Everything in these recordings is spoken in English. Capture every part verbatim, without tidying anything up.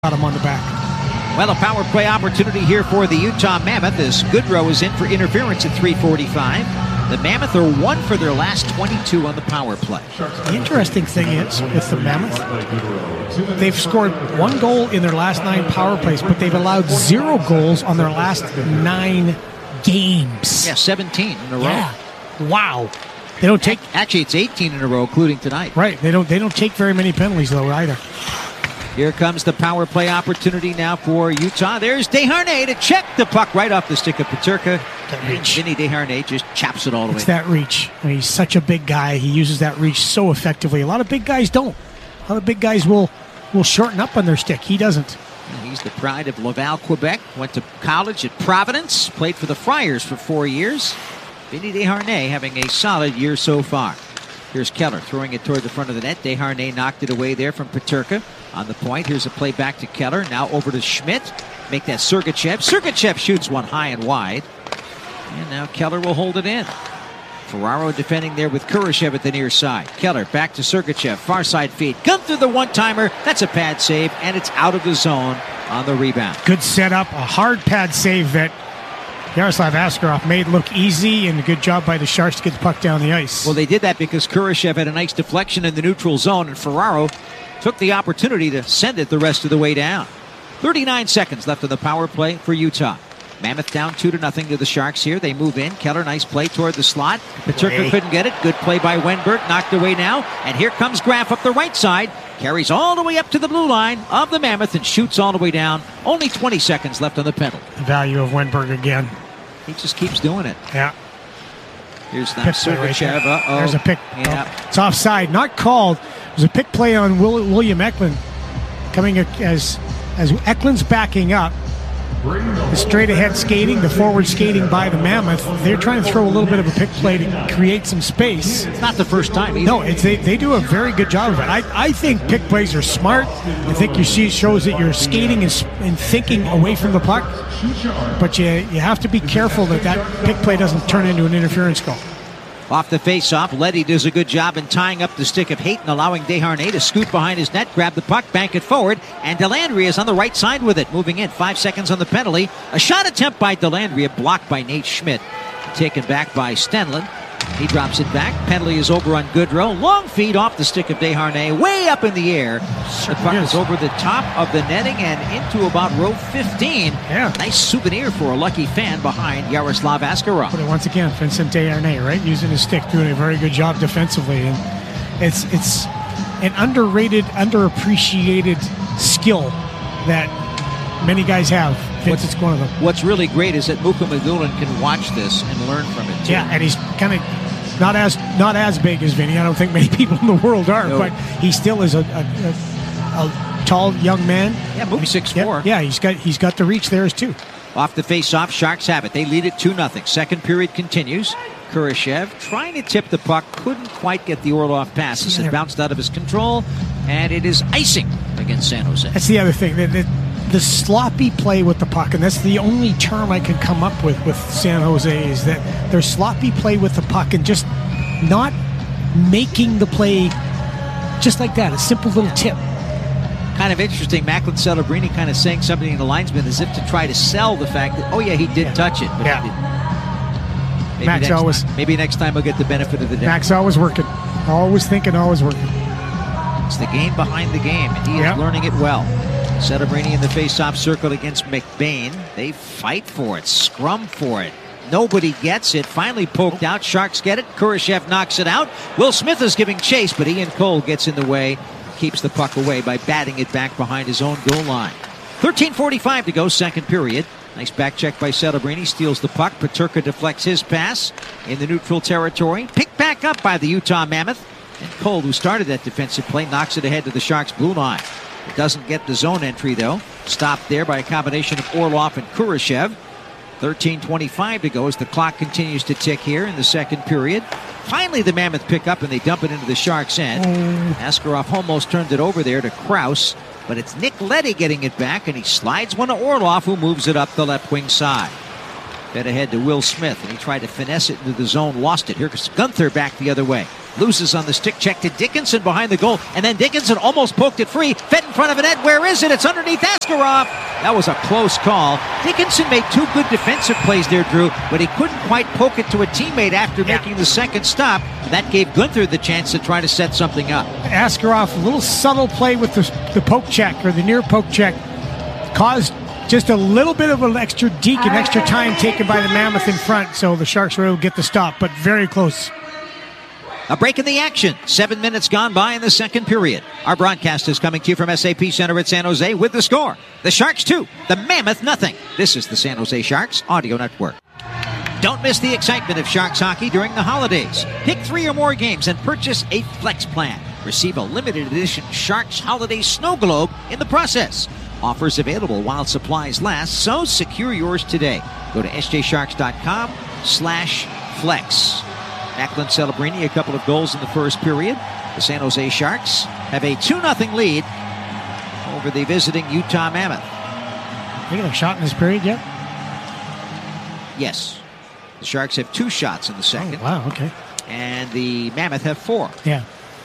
Got him on the back. Well, a power play opportunity here for the Utah Mammoth as Goodrow is in for interference at three forty-five. The Mammoth are one for their last twenty-two on the power play. The interesting thing is with the Mammoth, they've scored one goal in their last nine power plays, but they've allowed zero goals on their last nine games. Yeah, seventeen in a row. Yeah. Wow. They don't take. Actually, it's eighteen in a row, including tonight. Right. They don't. They don't take very many penalties though either. Here comes the power play opportunity now for Utah. There's Desharnais to check the puck right off the stick of Peterka. And Vinny Desharnais just chaps it all the way. It's that reach. I mean, he's such a big guy. He uses that reach so effectively. A lot of big guys don't. A lot of big guys will will shorten up on their stick. He doesn't. And he's the pride of Laval, Quebec. Went to college at Providence. Played for the Friars for four years. Vinny Desharnais having a solid year so far. Here's Keller throwing it toward the front of the net. Desharnais knocked it away there from Peterka. On the point, here's a play back to Keller. Now over to Schmidt. Make that Sergachev. Sergachev shoots one high and wide. And now Keller will hold it in. Ferraro defending there with Kurashev at the near side. Keller back to Sergachev. Far side feed. Come through the one-timer. That's a pad save, and it's out of the zone on the rebound. Good setup. A hard pad save that Yaroslav Askarov made look easy, and a good job by the Sharks to get the puck down the ice. Well, they did that because Kurashev had a nice deflection in the neutral zone, and Ferraro took the opportunity to send it the rest of the way down. thirty-nine seconds left of the power play for Utah. Mammoth down two to nothing to the Sharks here. They move in. Keller, nice play toward the slot. Peterka couldn't get it. Good play by Wenberg. Knocked away now. And here comes Graf up the right side. Carries all the way up to the blue line of the Mammoth and shoots all the way down. Only twenty seconds left on the penalty. The value of Wenberg again. He just keeps doing it. Yeah. Here's that Sergachev. Right Uh-oh. There's a pick. Yeah. Oh, it's offside. Not called. There's a pick play on Will, William Eklund. Coming as as Eklund's backing up. The straight ahead skating, the forward skating by the Mammoth. They're trying to throw a little bit of a pick play to create some space. It's not the first time either. No, it's, they, they do a very good job of it. I, I think pick plays are smart. I think you see it shows that you're skating and, and thinking away from the puck. But you, you have to be careful that that pick play doesn't turn into an interference goal. Off the face-off, Leddy does a good job in tying up the stick of Hayton, allowing Desharnais to scoot behind his net, grab the puck, bank it forward, and Delandria is on the right side with it, moving in. Five seconds on the penalty. A shot attempt by Delandria, blocked by Nate Schmidt. Taken back by Stenlund. He drops it back. Penalty is over on Goodrow. Long feed off the stick of Desharnais, way up in the air. The puck is over the top of the netting and into about row fifteen. Yeah. Nice souvenir for a lucky fan behind Yaroslav Askarov. But once again, Vincent Desharnais, right, using his stick, doing a very good job defensively, and it's it's an underrated, underappreciated skill that many guys have. Vincent's one of them. What's really great is that Muka Magulin can watch this and learn from it too. Yeah, and he's kind of not as not as big as Vinny. I don't think many people in the world are, no. but he still is a, a, a, a tall young man. Yeah, Muka six foot four. Yeah, yeah, he's got he's got the reach there too. Off the face-off, Sharks have it. They lead it two nothing. Second period continues. Kurashev trying to tip the puck, couldn't quite get the Orlov passes. It bounced out of his control, and it is icing against San Jose. That's the other thing. That, that, the sloppy play with the puck, and that's the only term I can come up with with San Jose, is that their sloppy play with the puck and just not making the play just like that, a simple little tip. Kind of interesting. Macklin Celebrini kind of saying something to the linesman as if to try to sell the fact that, oh yeah, he did yeah. touch it, but yeah. he didn't. Maybe Max next always, time, maybe next time he'll get the benefit of the doubt. Max always working, always thinking, always working. It's the game behind the game, and he yep. is learning it well. Celebrini in the face-off circle against McBain. They fight for it, scrum for it. Nobody gets it. Finally poked out. Sharks get it. Kurashev knocks it out. Will Smith is giving chase, but Ian Cole gets in the way. Keeps the puck away by batting it back behind his own goal line. thirteen forty-five to go, second period. Nice back check by Celebrini. Steals the puck. Peterka deflects his pass in the neutral territory. Picked back up by the Utah Mammoth. And Cole, who started that defensive play, knocks it ahead to the Sharks' blue line. It doesn't get the zone entry, though. Stopped there by a combination of Orlov and Kurashev. thirteen twenty-five to go as the clock continues to tick here in the second period. Finally, the Mammoth pick up and they dump it into the Sharks' end. Oh. Askarov almost turned it over there to Kraus, but it's Nick Leddy getting it back, and he slides one to Orlov, who moves it up the left wing side. Then ahead to Will Smith, and he tried to finesse it into the zone, lost it. Here's Gunther back the other way. Loses on the stick check to Dickinson behind the goal. And then Dickinson almost poked it free. Fed in front of a net. Where is it? It's underneath Askarov. That was a close call. Dickinson made two good defensive plays there, Drew, but he couldn't quite poke it to a teammate after yeah. making the second stop. That gave Gunther the chance to try to set something up. Askarov, a little subtle play with the, the poke check, or the near poke check, caused just a little bit of an extra deke and extra time taken by the Mammoth in front, so the Sharks were able to get the stop, but very close. A break in the action. Seven minutes gone by in the second period. Our broadcast is coming to you from S A P Center at San Jose with the score. The Sharks two, the Mammoth nothing. This is the San Jose Sharks Audio Network. Don't miss the excitement of Sharks hockey during the holidays. Pick three or more games and purchase a Flex plan. Receive a limited edition Sharks Holiday Snow Globe in the process. Offers available while supplies last, so secure yours today. Go to S J Sharks dot com slash flex. Eklund Celebrini, a couple of goals in the first period. The San Jose Sharks have a two nothing lead over the visiting Utah Mammoth. They got a shot in this period yet? Yes. The Sharks have two shots in the second. Oh, wow, okay. And the Mammoth have four. Yeah.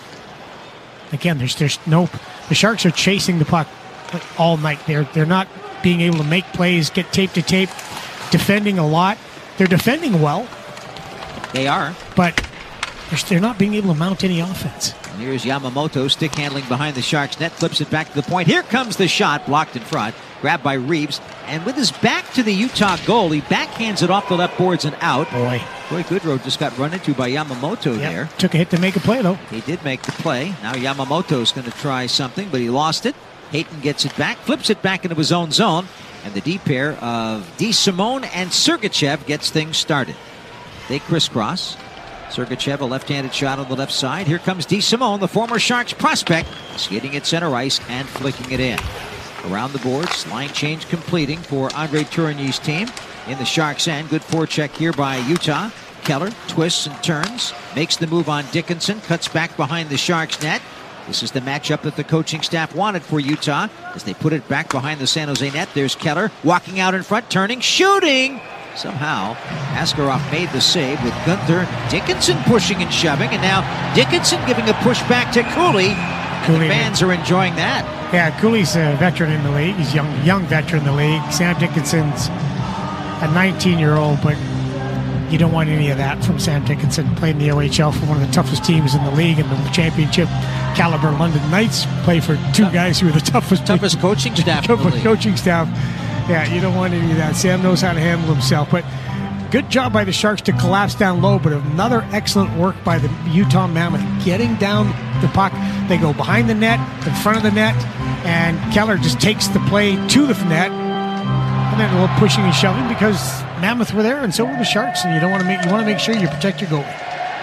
Again, there's there's no... The Sharks are chasing the puck all night. They're, they're not being able to make plays, get tape to tape, defending a lot. They're defending well. They are. But they're not being able to mount any offense. And here's Yamamoto, stick handling behind the Sharks net, flips it back to the point. Here comes the shot, blocked in front, grabbed by Reeves. And with his back to the Utah goal, he backhands it off the left boards and out. Boy. Boy, Goodrow just got run into by Yamamoto yep. there. Took a hit to make a play, though. He did make the play. Now Yamamoto's going to try something, but he lost it. Hayton gets it back, flips it back into his own zone. And the D pair of DeSimone and Sergachev gets things started. They crisscross. Sergachev, a left-handed shot on the left side. Here comes DeSimone, the former Sharks prospect, skating at center ice and flicking it in. Around the boards, line change completing for Andre Tourigny's team. In the Sharks' end, good forecheck here by Utah. Keller twists and turns, makes the move on Dickinson, cuts back behind the Sharks' net. This is the matchup that the coaching staff wanted for Utah as they put it back behind the San Jose net. There's Keller walking out in front, turning, shooting. Somehow, Askarov made the save with Gunther Dickinson pushing and shoving, and now Dickinson giving a push back to Cooley. And the fans are enjoying that. Yeah, Cooley's a veteran in the league. He's a young, young veteran in the league. Sam Dickinson's a nineteen-year-old, but you don't want any of that from Sam Dickinson. Played in the O H L for one of the toughest teams in the league, and the championship caliber London Knights play for two guys who are the toughest toughest coaching staff. toughest coaching staff. Yeah, you don't want any of that. Sam knows how to handle himself, but good job by the Sharks to collapse down low, but another excellent work by the Utah Mammoth getting down the puck. They go behind the net, in front of the net, and Keller just takes the play to the net, and then a little pushing and shoving because Mammoth were there, and so were the Sharks, and you don't want to make you want to make sure you protect your goalie.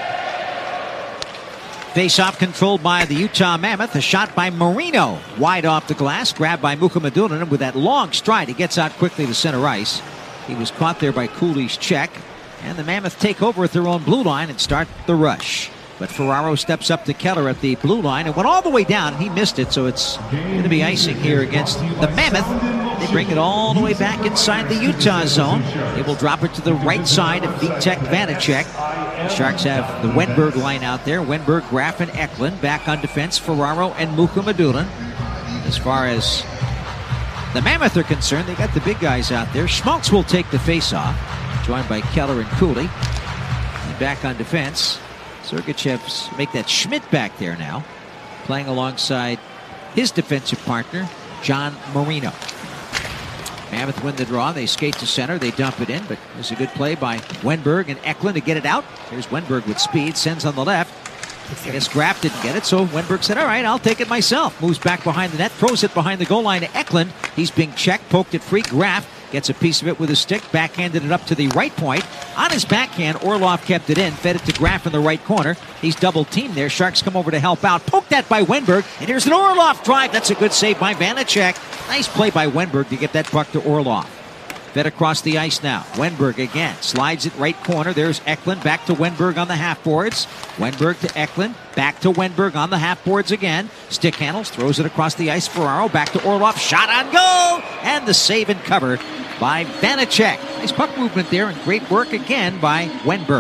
Face-off controlled by the Utah Mammoth. A shot by Marino. Wide off the glass. Grabbed by Mukhamadullin. With that long stride, he gets out quickly to center ice. He was caught there by Cooley's check. And the Mammoth take over at their own blue line and start the rush. But Ferraro steps up to Keller at the blue line and went all the way down. He missed it, so it's going to be icing here against the Mammoth. They bring it all the way back inside the Utah zone. They will drop it to the right side of Vitek Vanacek. The Sharks have the Wenberg line out there. Wenberg, Graf, and Eklund back on defense. Ferraro and Mukhamadullin. As far as the Mammoth are concerned, they got the big guys out there. Schmaltz will take the face-off, joined by Keller and Cooley. And back on defense, Sergachev's make that Schmidt back there now, playing alongside his defensive partner, John Marino. Mammoth win the draw. They skate to center. They dump it in, but there's a good play by Wenberg and Eklund to get it out. Here's Wenberg with speed, sends on the left. I guess Graf didn't get it, so Wenberg said, all right, I'll take it myself. Moves back behind the net, throws it behind the goal line to Eklund. He's being checked, poked it free. Graf gets a piece of it with a stick, backhanded it up to the right point. On his backhand, Orlov kept it in, fed it to Graf in the right corner. He's double teamed there. Sharks come over to help out. Poked that by Wenberg, and here's an Orlov drive. That's a good save by Vanacek. Nice play by Wenberg to get that puck to Orlov. Fed across the ice now. Wenberg again. Slides it right corner. There's Eklund. Back to Wenberg on the half boards. Wenberg to Eklund. Back to Wenberg on the half boards again. Stick handles. Throws it across the ice. Ferraro. Back to Orlov. Shot on goal. And the save and cover by Vanacek. Nice puck movement there and great work again by Wenberg.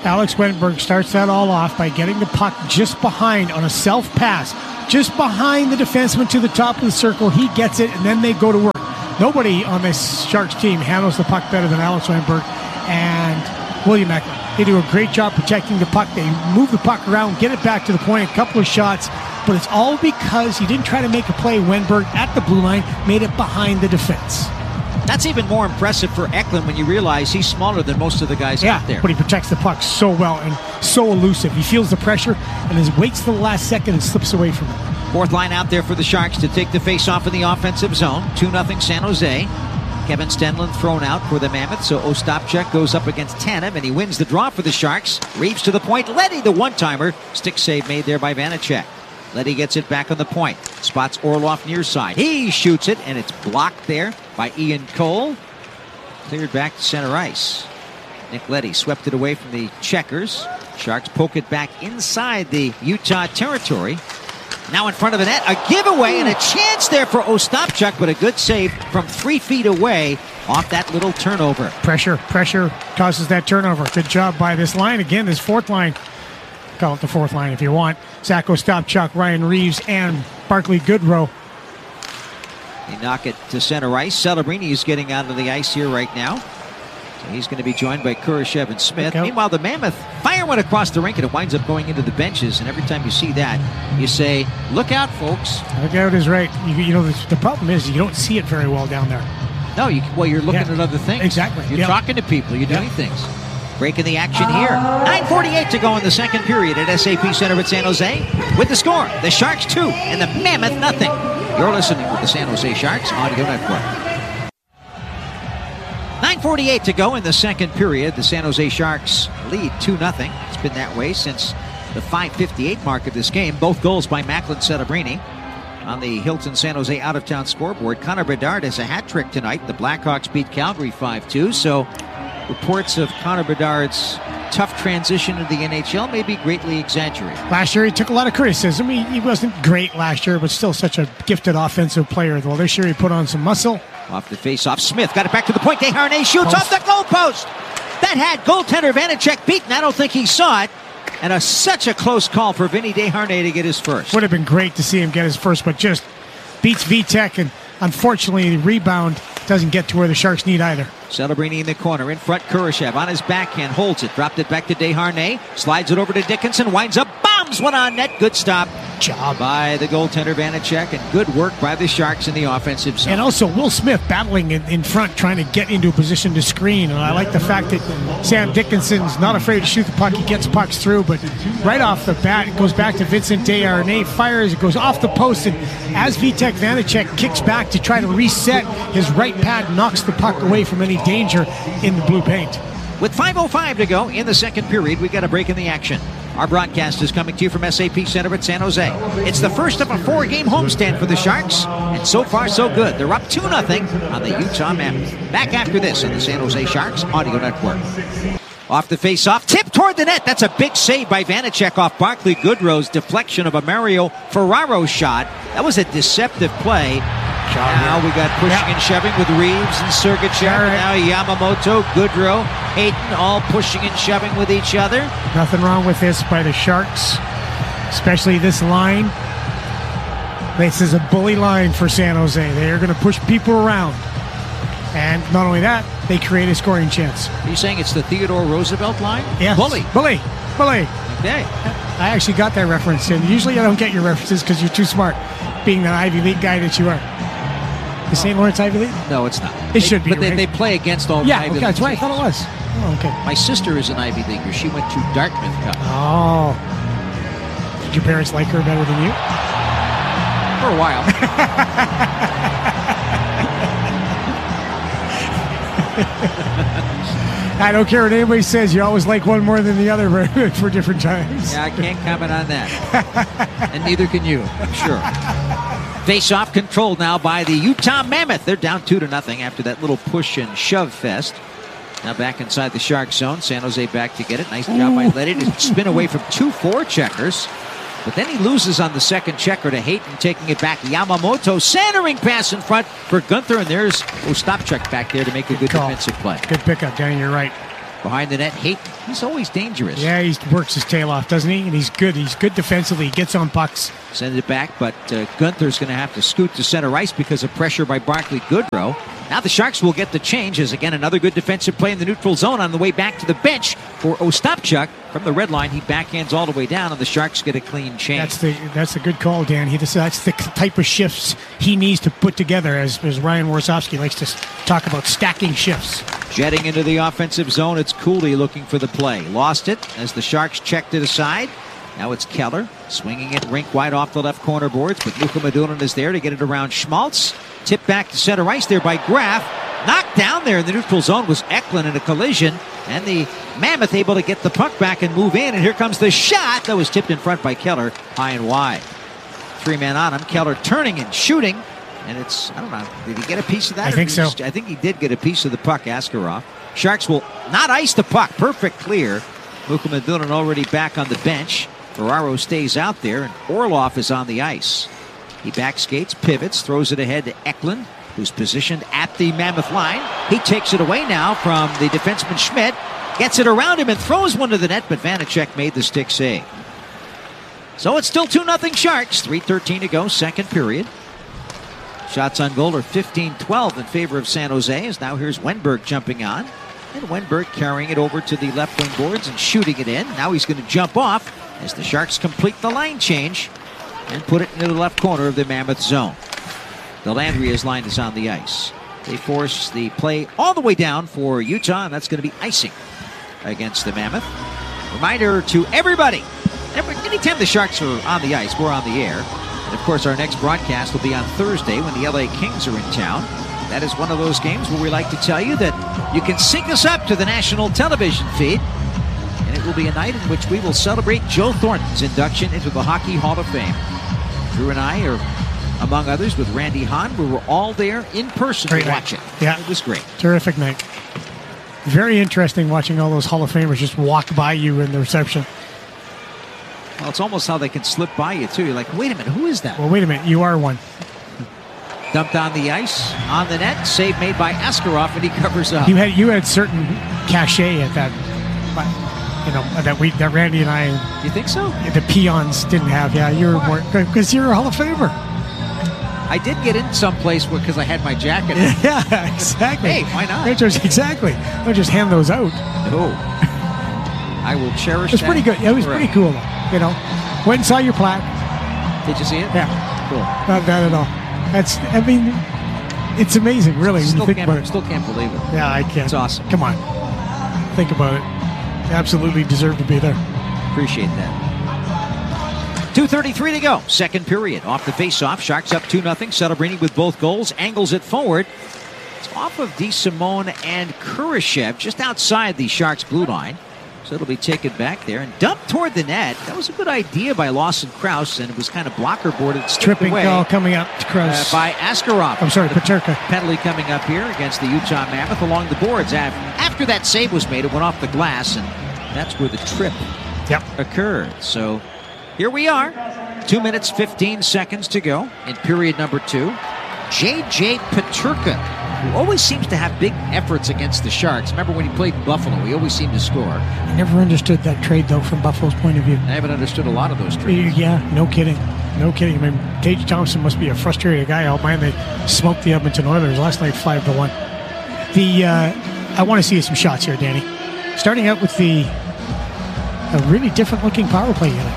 Alex Wenberg starts that all off by getting the puck just behind on a self-pass, just behind the defenseman to the top of the circle. He gets it, and then they go to work. Nobody on this Sharks team handles the puck better than Alex Wenberg and William Eklund. They do a great job protecting the puck. They move the puck around, get it back to the point, a couple of shots, but it's all because he didn't try to make a play. Wenberg at the blue line made it behind the defense. That's even more impressive for Eklund when you realize he's smaller than most of the guys yeah, out there. But he protects the puck so well and so elusive. He feels the pressure and then waits till the last second and slips away from it. Fourth line out there for the Sharks to take the face-off in the offensive zone. two nothing San Jose. Kevin Stenlund thrown out for the Mammoth, so Ostapchuk goes up against Tanev, and he wins the draw for the Sharks. Reeves to the point. Leddy, the one-timer. Stick save made there by Vanacek. Leddy gets it back on the point. Spots Orlov near side. He shoots it, and it's blocked there by Ian Cole. Cleared back to center ice. Nick Leddy swept it away from the checkers. Sharks poke it back inside the Utah territory. Now in front of the net, a giveaway and a chance there for Ostapchuk, but a good save from three feet away off that little turnover. Pressure, pressure causes that turnover. Good job by this line. Again, this fourth line. Call it the fourth line if you want. Zach Ostapchuk, Ryan Reeves, and Barclay Goodrow. They knock it to center ice. Celebrini is getting out of the ice here right now. So he's going to be joined by Kurashev and Smith. Meanwhile, the Mammoth fire went across the rink and it winds up going into the benches. And every time you see that, you say, look out, folks. Look out is right. You, you know, the, the problem is you don't see it very well down there. No, you, well, you're looking yeah. at other things. Exactly. You're yep. talking to people. You're doing yep. things. Breaking the action here. nine forty-eight to go in the second period at S A P Center at San Jose. With the score, the Sharks two and the Mammoth nothing. You're listening to the San Jose Sharks Audio Network. nine forty-eight to go in the second period. The San Jose Sharks lead two nothing. It's been that way since the five fifty-eight mark of this game. Both goals by Macklin Celebrini. On the Hilton San Jose out-of-town scoreboard, Connor Bedard has a hat trick tonight. The Blackhawks beat Calgary five two, so reports of Connor Bedard's tough transition to the N H L may be greatly exaggerated. Last year he took a lot of criticism. He, he wasn't great last year, but still such a gifted offensive player. Well, this year he put on some muscle. Off the face-off, Smith got it back to the point. Desharnais shoots post. Off the goal post. That had goaltender Vanacek beaten. I don't think he saw it. And a, such a close call for Vinny Desharnais to get his first. Would have been great to see him get his first, but just beats Vitek, and unfortunately the rebound doesn't get to where the Sharks need either. Celebrini in the corner, in front Kurashev on his backhand, holds it, dropped it back to Desharnais, slides it over to Dickinson, winds up, bombs one on net, good stop. Job by the goaltender Vanacek, and good work by the Sharks in the offensive zone. And also Will Smith battling in, in front, trying to get into a position to screen. And I like the fact that Sam Dickinson's not afraid to shoot the puck. He gets pucks through, but right off the bat, it goes back to Vincent Desharnais, fires, it goes off the post, and as Vitek Vanacek kicks back to try to reset, his right pad knocks the puck away from any danger in the blue paint. With five oh five to go in the second period, we got a break in the action. Our broadcast is coming to you from S A P Center at San Jose. It's the first of a four-game homestand for the Sharks, and so far so good. They're up two nothing on the Utah Mammoth. Back after this on the San Jose Sharks Audio Network. Off the face-off, tip toward the net. That's a big save by Vanacek off Barclay Goodrow's deflection of a Mario Ferraro shot. That was a deceptive play. Now we got pushing yeah. and shoving with Reeves and Sergachev. Right. Now Yamamoto, Goodrow, Hayton, all pushing and shoving with each other. Nothing wrong with this by the Sharks, especially this line. This is a bully line for San Jose. They are going to push people around. And not only that, they create a scoring chance. Are you saying it's the Theodore Roosevelt line? Yeah. Bully. Bully. Bully. Okay. I actually got that reference, and usually I don't get your references because you're too smart, being the Ivy League guy that you are. The Saint Lawrence Ivy League? No, it's not. It they, should be. But right? they, they play against all yeah, Ivy okay, League that's right. I teams. thought it was. Oh, okay. My sister is an Ivy Leaguer. She went to Dartmouth Cup. Oh. Did your parents like her better than you? For a while. I don't care what anybody says. You always like one more than the other for, for different times. Yeah, I can't comment on that. And neither can you, I'm sure. Face-off controlled now by the Utah Mammoth. They're down two to nothing after that little push and shove fest. Now back inside the Shark zone. San Jose back to get it. Nice job by Leddy to spin away from two four checkers. But then he loses on the second checker to Hayton, taking it back. Yamamoto centering pass in front for Gunther, and there's Ostapchuk back there to make a good, good defensive play. Good pickup, Danny. You're right. Behind the net, Hayton. He's always dangerous. Yeah, he works his tail off, doesn't he? And he's good. He's good defensively. He gets on pucks. Send it back, but uh, Gunther's going to have to scoot to center ice because of pressure by Barclay Goodrow. Now the Sharks will get the change as, again, another good defensive play in the neutral zone on the way back to the bench for Ostapchuk. From the red line, he backhands all the way down, and the Sharks get a clean change. That's the that's a good call, Dan. He just, that's the type of shifts he needs to put together, as, as Ryan Warsofsky likes to talk about, stacking shifts. Jetting into the offensive zone, it's Cooley looking for the play. Lost it as the Sharks checked it aside. Now it's Keller swinging it rink wide off the left corner boards, but Mukhamadullin is there to get it around Schmaltz. Tipped back to center ice there by Graf. Knocked down there in the neutral zone was Eklund in a collision, and the Mammoth able to get the puck back and move in, and here comes the shot that was tipped in front by Keller, high and wide. Three men on him, Keller turning and shooting, and it's, I don't know, did he get a piece of that? I think so. I think he did get a piece of the puck, Askarov. Sharks will not ice the puck, perfect clear. Mukhamadullin already back on the bench. Ferraro stays out there, and Orlov is on the ice. He backskates, pivots, throws it ahead to Eklund, who's positioned at the Mammoth line. He takes it away now from the defenseman Schmidt, gets it around him and throws one to the net, but Vanacek made the stick save. So it's still two nothing Sharks, three thirteen to go, second period. Shots on goal are fifteen twelve in favor of San Jose, as now here's Wenberg jumping on. And Wenberg carrying it over to the left wing boards and shooting it in. Now he's going to jump off as the Sharks complete the line change and put it into the left corner of the Mammoth zone. Delandria's line is on the ice. They force the play all the way down for Utah, and that's going to be icing against the Mammoth. Reminder to everybody, every, anytime the Sharks are on the ice, we're on the air. And of course, our next broadcast will be on Thursday when the L A Kings are in town. That is one of those games where we like to tell you that you can sync us up to the national television feed. And it will be a night in which we will celebrate Joe Thornton's induction into the Hockey Hall of Fame. Drew and I are, among others, with Randy Hahn. We were all there in person Great to night. watch it. Yeah. It was great. Terrific night. Very interesting watching all those Hall of Famers just walk by you in the reception. Well, it's almost how they can slip by you, too. You're like, wait a minute, who is that? Well, wait a minute, you are one. Dumped on the ice, on the net, save made by Askarov, and he covers up. You had you had certain cachet at that, you know, that we that Randy and I. You think so? The peons didn't have. Yeah, you were more because you're a Hall of Famer. I did get in someplace because I had my jacket. Yeah, exactly. Hey, why not? Don't just, exactly. Don't just hand those out. No. I will cherish It was that. pretty good. It was forever. pretty cool, though. You know, went and saw your plaque. Did you see it? Yeah. Cool. Not bad at all. That's. I mean, it's amazing, really. When Still you think can't, about it. still can't believe it. Yeah, I can't. It's awesome. Come on. Think about it. Absolutely deserve to be there. Appreciate that. two thirty-three to go. Second period. Off the faceoff. Sharks up two nothing. Celebrini with both goals. Angles it forward. It's off of DeSimone and Kurashev just outside the Sharks blue line. So it'll be taken back there and dumped toward the net. That was a good idea by Lawson Krause, and it was kind of blocker boarded, Tripping away goal coming up to uh, Krause. by Askarov. I'm sorry, Paterka. Penalty coming up here against the Utah Mammoth along the boards. After that save was made, it went off the glass, and that's where the trip Yep. occurred. So here we are. Two minutes, fifteen seconds to go in period number two. J J Paterka, who always seems to have big efforts against the Sharks. Remember when he played in Buffalo, he always seemed to score. I never understood that trade, though, from Buffalo's point of view. I haven't understood a lot of those trades. Yeah, no kidding. No kidding. I mean, Tage Thompson must be a frustrated guy. Oh, man, they smoked the Edmonton Oilers last night five to one. The, uh, I want to see some shots here, Danny. Starting out with the a really different-looking power play unit.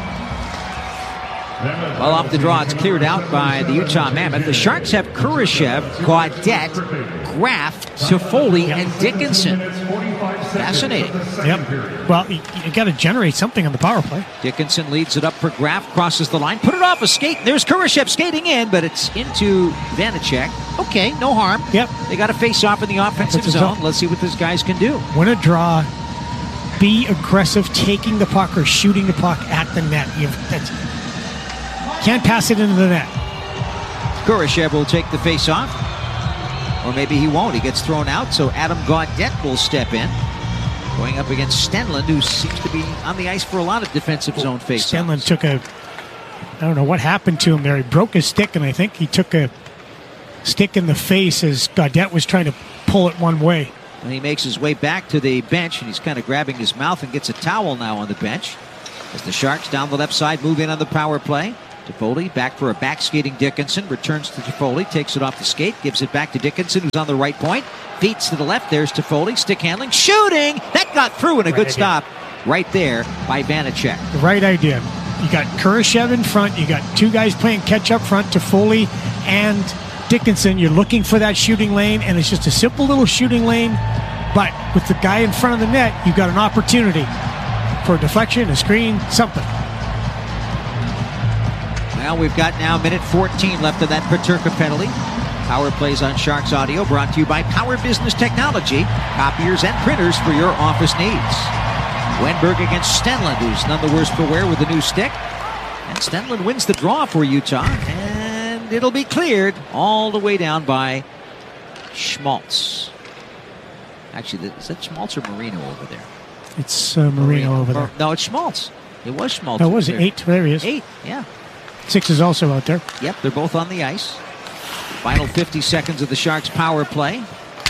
Well, off the draw, it's cleared out by the Utah Mammoth. The Sharks have Kurashev, Gaudette, Graf, Toffoli, and Dickinson. Fascinating. Yep. Well, you, you got to generate something on the power play. Dickinson leads it up for Graf, crosses the line, put it off a skate. There's Kurashev skating in, but it's into Vanacek. Okay, no harm. Yep. They got to face off in the offensive Offensive zone. zone. Let's see what these guys can do. Win a draw. Be aggressive, taking the puck or shooting the puck at the net. You've, that's, can't pass it into the net. Kurashev will take the face-off. Or maybe he won't. He gets thrown out, so Adam Gaudette will step in. Going up against Stenlund, who seems to be on the ice for a lot of defensive zone face-offs. Stenlund took a, I don't know what happened to him there. He broke his stick, and I think he took a stick in the face as Gaudette was trying to pull it one way. And he makes his way back to the bench, and he's kind of grabbing his mouth and gets a towel now on the bench. As the Sharks down the left side move in on the power play. Toffoli back for a back skating Dickinson. Returns to Toffoli, takes it off the skate, gives it back to Dickinson, who's on the right point. Feeds to the left. There's Toffoli. Stick handling. Shooting! That got through, and a Right good idea. stop right there by Vanacek. The right idea. You got Kurashev in front. You got two guys playing catch up front, Toffoli and Dickinson. You're looking for that shooting lane, and it's just a simple little shooting lane. But with the guy in front of the net, you've got an opportunity for a deflection, a screen, something. Well, we've got now minute fourteen left of that Peterka penalty. Power plays on Sharks Audio, brought to you by Power Business Technology, copiers and printers for your office needs. Wenberg against Stenlund, who's none the worse for wear with a new stick. And Stenlund wins the draw for Utah, and it'll be cleared all the way down by Schmaltz. Actually, is that Schmaltz or Marino over there? It's uh, Marino over there. No, it's Schmaltz. It was Schmaltz. No, was it there. eight? There he is. Eight, yeah. Six is also out there. Yep, they're both on the ice. Final fifty seconds of the Sharks' power play.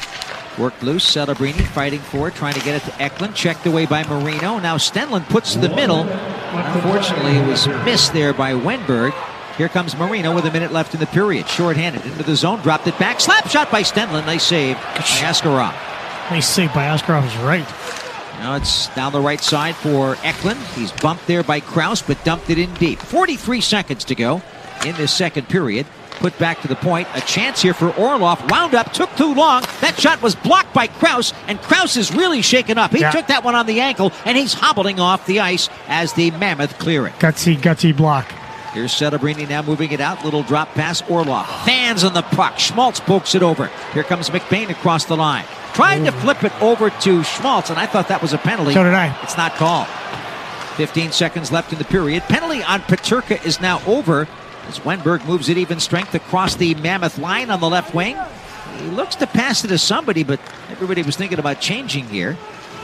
Worked loose, Celebrini fighting for it, trying to get it to Eklund. Checked away by Marino. Now Stenlund puts to the middle. Unfortunately, it was missed there by Wenberg. Here comes Marino with a minute left in the period. Short-handed into the zone, dropped it back. Slap shot by Stenlund. Nice save by Askarov. Nice save by Askarov is right. Now it's down the right side for Eklund. He's bumped there by Krause, but dumped it in deep. forty-three seconds to go in this second period. Put back to the point. A chance here for Orlov. Wound up, took too long. That shot was blocked by Krause, and Krause is really shaken up. He yeah. took that one on the ankle, and he's hobbling off the ice as the Mammoth clear it. Gutsy, gutsy block. Here's Celebrini now moving it out. Little drop pass. Orlov. Fans on the puck. Schmaltz pokes it over. Here comes McBain across the line. Trying to flip it over to Schmaltz, and I thought that was a penalty. So did I. It's not called. fifteen seconds left in the period. Penalty on Peterka is now over as Wenberg moves it even strength across the Mammoth line on the left wing. He looks to pass it to somebody, but everybody was thinking about changing here.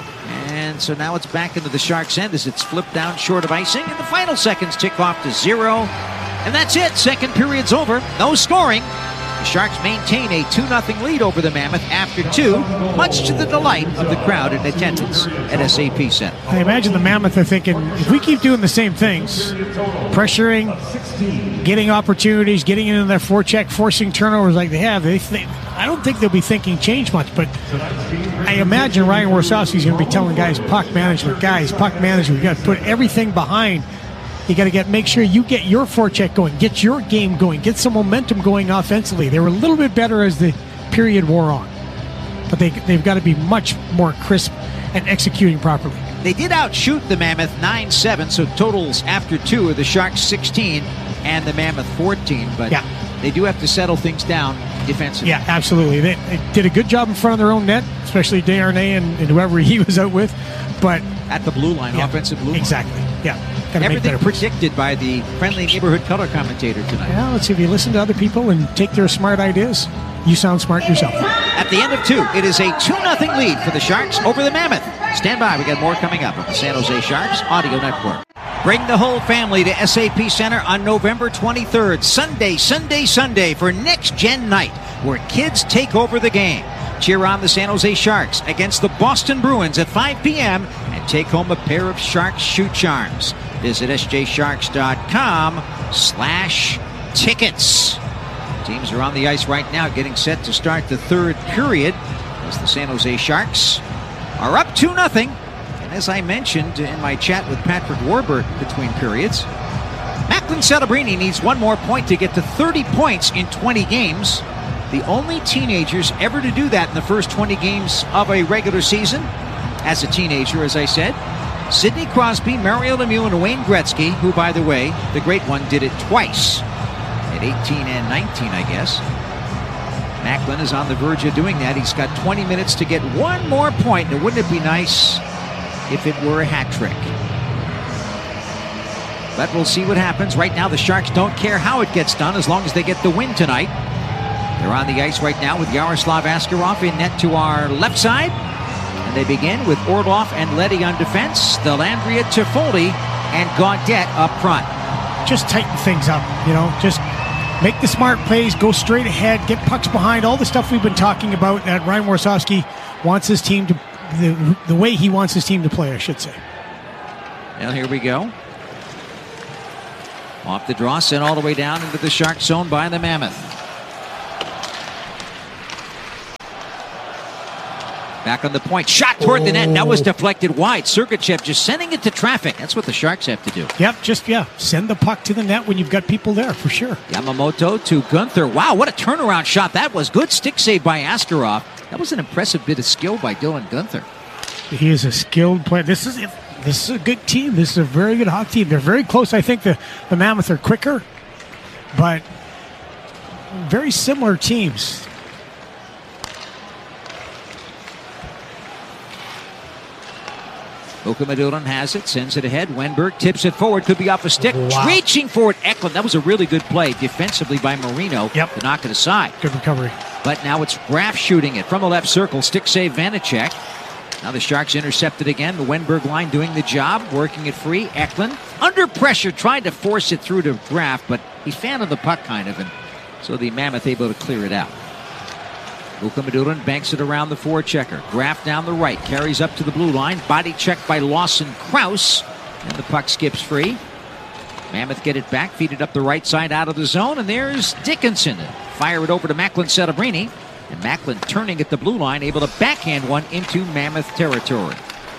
And so now it's back into the Sharks' end as it's flipped down short of icing. And the final seconds tick off to zero. And that's it. Second period's over. No scoring. The Sharks maintain a two nothing lead over the Mammoth after two, much to the delight of the crowd in attendance at S A P Center. I imagine the Mammoth are thinking, if we keep doing the same things, pressuring, getting opportunities, getting into their forecheck, forcing turnovers like they have, they think, I don't think they'll be thinking change much, but I imagine Ryan Warsawski's going to be telling guys, puck management, guys, puck management, you got to put everything behind. You got to get make sure you get your forecheck going, get your game going, get some momentum going offensively. They were a little bit better as the period wore on, but they, they've got to be much more crisp and executing properly. They did outshoot the Mammoth nine seven, so totals after two are the Sharks sixteen and the Mammoth fourteen, but yeah. they do have to settle things down defensively. Yeah, absolutely. They, they did a good job in front of their own net, especially Desharnais and, and whoever he was out with, but at the blue line, yeah, offensive blue line. Exactly, yeah. Gotta Everything predicted by the friendly neighborhood color commentator tonight. Yeah, let's see if you listen to other people and take their smart ideas. You sound smart yourself. At the end of two, it is a two nothing lead for the Sharks over the Mammoth. Stand by, we got more coming up on the San Jose Sharks Audio Network. Bring the whole family to S A P Center on November twenty-third, Sunday, Sunday, Sunday for Next Gen Night, where kids take over the game. Cheer on the San Jose Sharks against the Boston Bruins at five p.m. and take home a pair of Sharks shoe charms. Visit s j sharks dot com slash tickets. Teams are on the ice right now getting set to start the third period as the San Jose Sharks are up two nothing. And as I mentioned in my chat with Patrick Warburton between periods, Macklin Celebrini needs one more point to get to thirty points in twenty games. The only teenagers ever to do that in the first twenty games of a regular season. As a teenager, as I said, Sidney Crosby, Mario Lemieux, and Wayne Gretzky, who, by the way, the great one, did it twice at eighteen and nineteen, I guess. Macklin is on the verge of doing that. He's got twenty minutes to get one more point. Now, wouldn't it be nice if it were a hat trick? But we'll see what happens. Right now, the Sharks don't care how it gets done as long as they get the win tonight. They're on the ice right now with Yaroslav Askarov in net to our left side. And they begin with Orlov and Leddy on defense, Dellandrea, Toffoli, and Gaudette up front. Just tighten things up, you know, just make the smart plays, go straight ahead, get pucks behind, all the stuff we've been talking about that Ryan Warsawski wants his team to, the, the way he wants his team to play, I should say. Well, here we go. Off the draw, sent all the way down into the Shark zone by the Mammoth. Back on the point, shot toward oh. the net. That was deflected wide. Sergachev just sending it to traffic. That's what the Sharks have to do. Yep, just, yeah, send the puck to the net when you've got people there, for sure. Yamamoto to Gunther. Wow, what a turnaround shot that was. Good stick save by Askarov. That was an impressive bit of skill by Dylan Gunther. He is a skilled player. This is this is a good team. This is a very good hockey team. They're very close. I think the, the Mammoth are quicker, but very similar teams. Mukhamadullin has it, sends it ahead. Wenberg tips it forward, could be off a stick. Wow. Reaching for it, Eklund. That was a really good play defensively by Marino yep. to knock it aside. Good recovery. But now it's Graf shooting it from the left circle. Stick save Vanacek. Now the Sharks intercepted again. The Wenberg line doing the job, working it free. Eklund under pressure, tried to force it through to Graf, but he fanned the puck kind of, and so the Mammoth able to clear it out. Mukhamadullin banks it around the forechecker. Graf down the right, carries up to the blue line. Body checked by Lawson Krause, and the puck skips free. Mammoth get it back, feed it up the right side out of the zone, and there's Dickinson. Fire it over to Macklin Celebrini, and Macklin turning at the blue line, able to backhand one into Mammoth territory.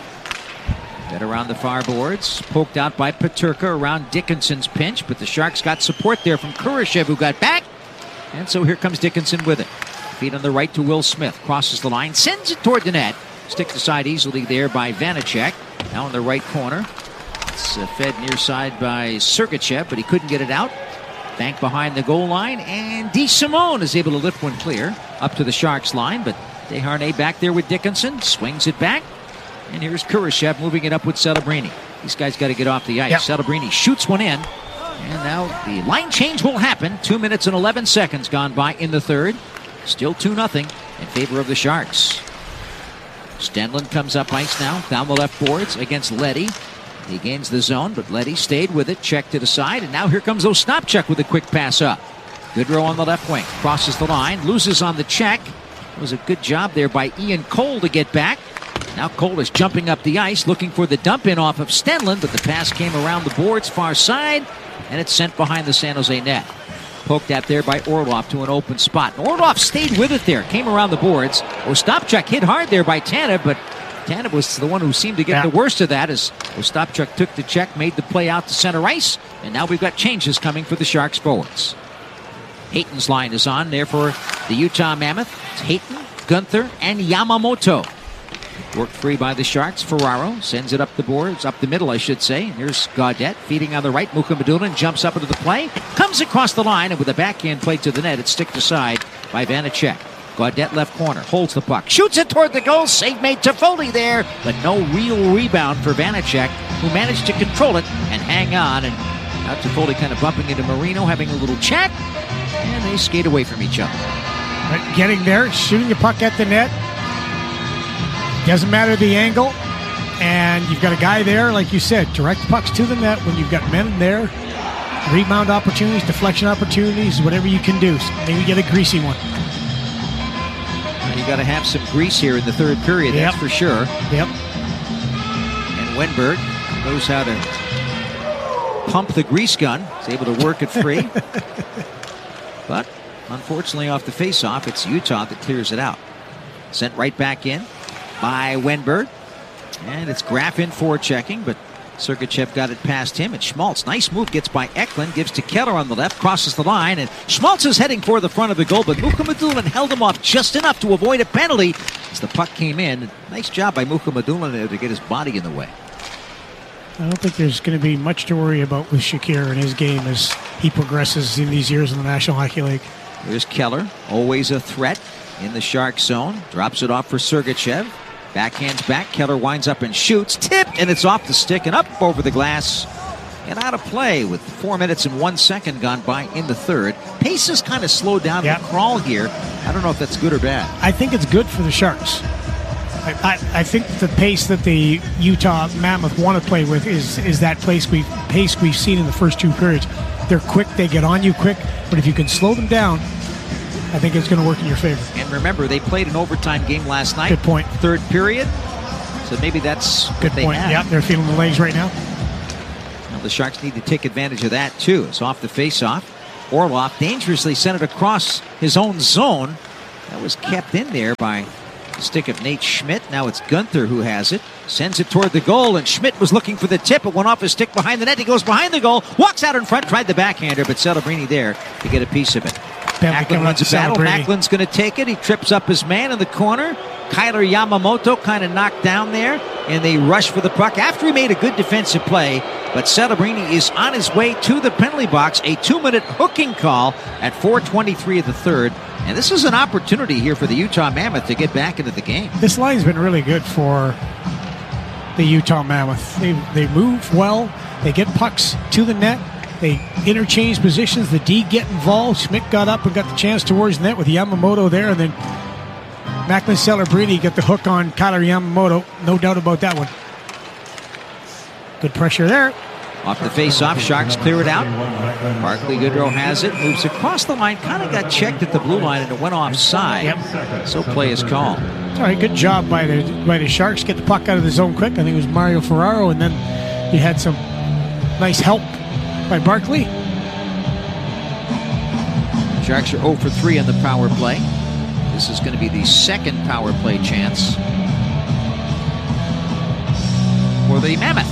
Get around the far boards, poked out by Peterka around Dickinson's pinch, but the Sharks got support there from Kurashev, who got back, and so here comes Dickinson with it. Feet on the right to Will Smith. Crosses the line. Sends it toward the net. Sticked aside easily there by Vanacek. Now in the right corner. It's uh, fed near side by Sergachev, but he couldn't get it out. Bank behind the goal line. And DeSimone is able to lift one clear up to the Sharks line. But Desharnais back there with Dickinson. Swings it back. And here's Kurashev moving it up with Celebrini. These guys got to get off the ice. Yep. Celebrini shoots one in. And now the line change will happen. Two minutes and eleven seconds gone by in the third. Still two nothing in favor of the Sharks. Stenlund comes up ice now, down the left boards against Leddy. He gains the zone, but Leddy stayed with it, checked to the side, and now here comes Ostapchuk with a quick pass up. Goodrow on the left wing, crosses the line, loses on the check. It was a good job there by Ian Cole to get back. Now Cole is jumping up the ice, looking for the dump in off of Stenlund, but the pass came around the boards far side, and it's sent behind the San Jose net. Poked at there by Orlov to an open spot. And Orlov stayed with it there. Came around the boards. Ostapchuk hit hard there by Tanev, but Tanev was the one who seemed to get yeah. the worst of that as Ostapchuk took the check, made the play out to center ice, and now we've got changes coming for the Sharks forwards. Hayton's line is on there for the Utah Mammoth. It's Hayton, Gunther, and Yamamoto. Worked free by the Sharks. Ferraro sends it up the boards, up the middle, I should say. And here's Gaudette feeding on the right. Mukhamadullin jumps up into the play, comes across the line, and with a backhand play to the net, it's sticked aside by Vanacek. Gaudette left corner, holds the puck, shoots it toward the goal. Save made Toffoli there, but no real rebound for Vanacek, who managed to control it and hang on. And now Toffoli kind of bumping into Marino, having a little chat, and they skate away from each other. But getting there, shooting the puck at the net. Doesn't matter the angle, and you've got a guy there, like you said, direct pucks to the net when you've got men there. Rebound opportunities, deflection opportunities, whatever you can do. Maybe get a greasy one. And you got to have some grease here in the third period, yep. that's for sure. Yep. And Wenberg knows how to pump the grease gun. He's able to work it free. But unfortunately, off the face-off, it's Utah that clears it out. Sent right back in by Wenberg, and it's Graf in for checking, but Sergachev got it past him, and Schmaltz, nice move, gets by Eklund, gives to Keller on the left, crosses the line, and Schmaltz is heading for the front of the goal, but Mukhamadullin held him off just enough to avoid a penalty as the puck came in. Nice job by Mukhamadullin there to get his body in the way. I don't think there's going to be much to worry about with Shakir and his game as he progresses in these years in the National Hockey League. There's Keller, always a threat in the Shark zone, drops it off for Sergachev. Backhands back, Keller winds up and shoots, tipped, and it's off the stick and up over the glass and out of play with four minutes and one second gone by in the third. Pace has kind of slowed down yep. the crawl here. I don't know if that's good or bad. I think it's good for the Sharks. I, I, I think the pace that the Utah Mammoth want to play with is is that pace, we, pace we've seen in the first two periods. They're quick, they get on you quick, but if you can slow them down, I think it's going to work in your favor. And remember, they played an overtime game last night. Good point. Third period. So maybe that's good what they point. have. Yeah, they're feeling the legs right now. Well, the Sharks need to take advantage of that, too. It's off the faceoff. Orlov dangerously sent it across his own zone. That was kept in there by the stick of Nate Schmidt. Now it's Gunther who has it. Sends it toward the goal, and Schmidt was looking for the tip. It went off his stick behind the net. He goes behind the goal, walks out in front, tried the backhander, but Celebrini there to get a piece of it. Macklin runs a battle. Macklin's going to take it. He trips up his man in the corner. Kyler Yamamoto kind of knocked down there, and they rush for the puck after he made a good defensive play. But Celebrini is on his way to the penalty box. A two-minute hooking call at four twenty-three of the third. And this is an opportunity here for the Utah Mammoth to get back into the game. This line's been really good for the Utah Mammoth. They, they move well. They get pucks to the net. They interchange positions. The D get involved. Schmidt got up and got the chance towards the net with Yamamoto there. And then Macklin Celebrini got the hook on Kyler Yamamoto. No doubt about that one. Good pressure there. Off the face-off, Sharks clear it out. Barclay Goodrow has it, moves across the line, kind of got checked at the blue line, and it went offside. Yep. So play is called. All right, good job by the by the Sharks. Get the puck out of the zone quick. I think it was Mario Ferraro, and then you had some nice help by Barclay. Sharks are zero for three on the power play. This is going to be the second power play chance for the Mammoth.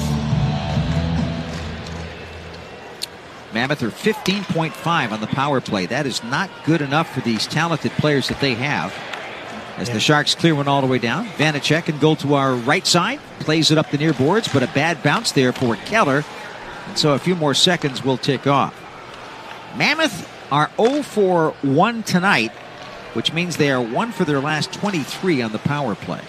Mammoth are fifteen point five on the power play. That is not good enough for these talented players that they have. As yeah. the Sharks clear one all the way down. Vanacek and goal to our right side. Plays it up the near boards, but a bad bounce there for Keller. And so a few more seconds will tick off. Mammoth are zero for one tonight, which means they are one for their last twenty-three on the power play.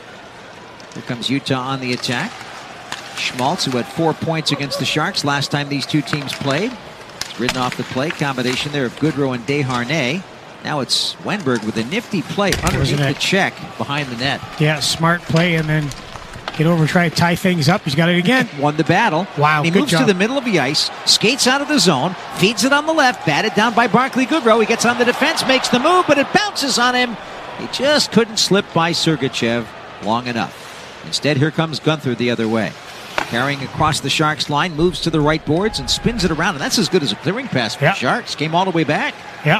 Here comes Utah on the attack. Schmaltz, who had four points against the Sharks last time these two teams played. It's ridden off the play. Combination there of Goodrow and Desharnais. Now it's Wenberg with a nifty play underneath the check behind the net. Yeah, smart play, and then get over, try to tie things up. He's got it again. Won the battle. Wow, He good moves job. to the middle of the ice, skates out of the zone, feeds it on the left, batted down by Barclay Goodrow. He gets on the defense, makes the move, but it bounces on him. He just couldn't slip by Sergachev long enough. Instead, here comes Gunther the other way. Carrying across the Sharks line, moves to the right boards and spins it around. And that's as good as a clearing pass for yeah. the Sharks. Came all the way back. Yeah.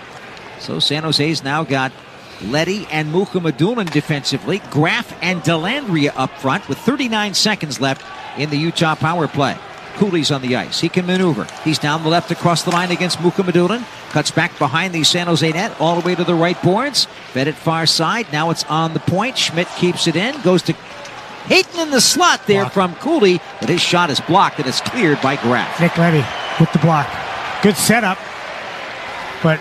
So San Jose's now got Leddy and Mukhamadullin defensively. Graf and Dellandrea up front with thirty-nine seconds left in the Utah power play. Cooley's on the ice. He can maneuver. He's down the left across the line against Mukhamadullin. Cuts back behind the San Jose net all the way to the right boards. Fed it far side. Now it's on the point. Schmidt keeps it in. Goes to Hayton in the slot there block. From Cooley, but his shot is blocked and it's cleared by Graf. Nick Leddy with the block. Good setup, but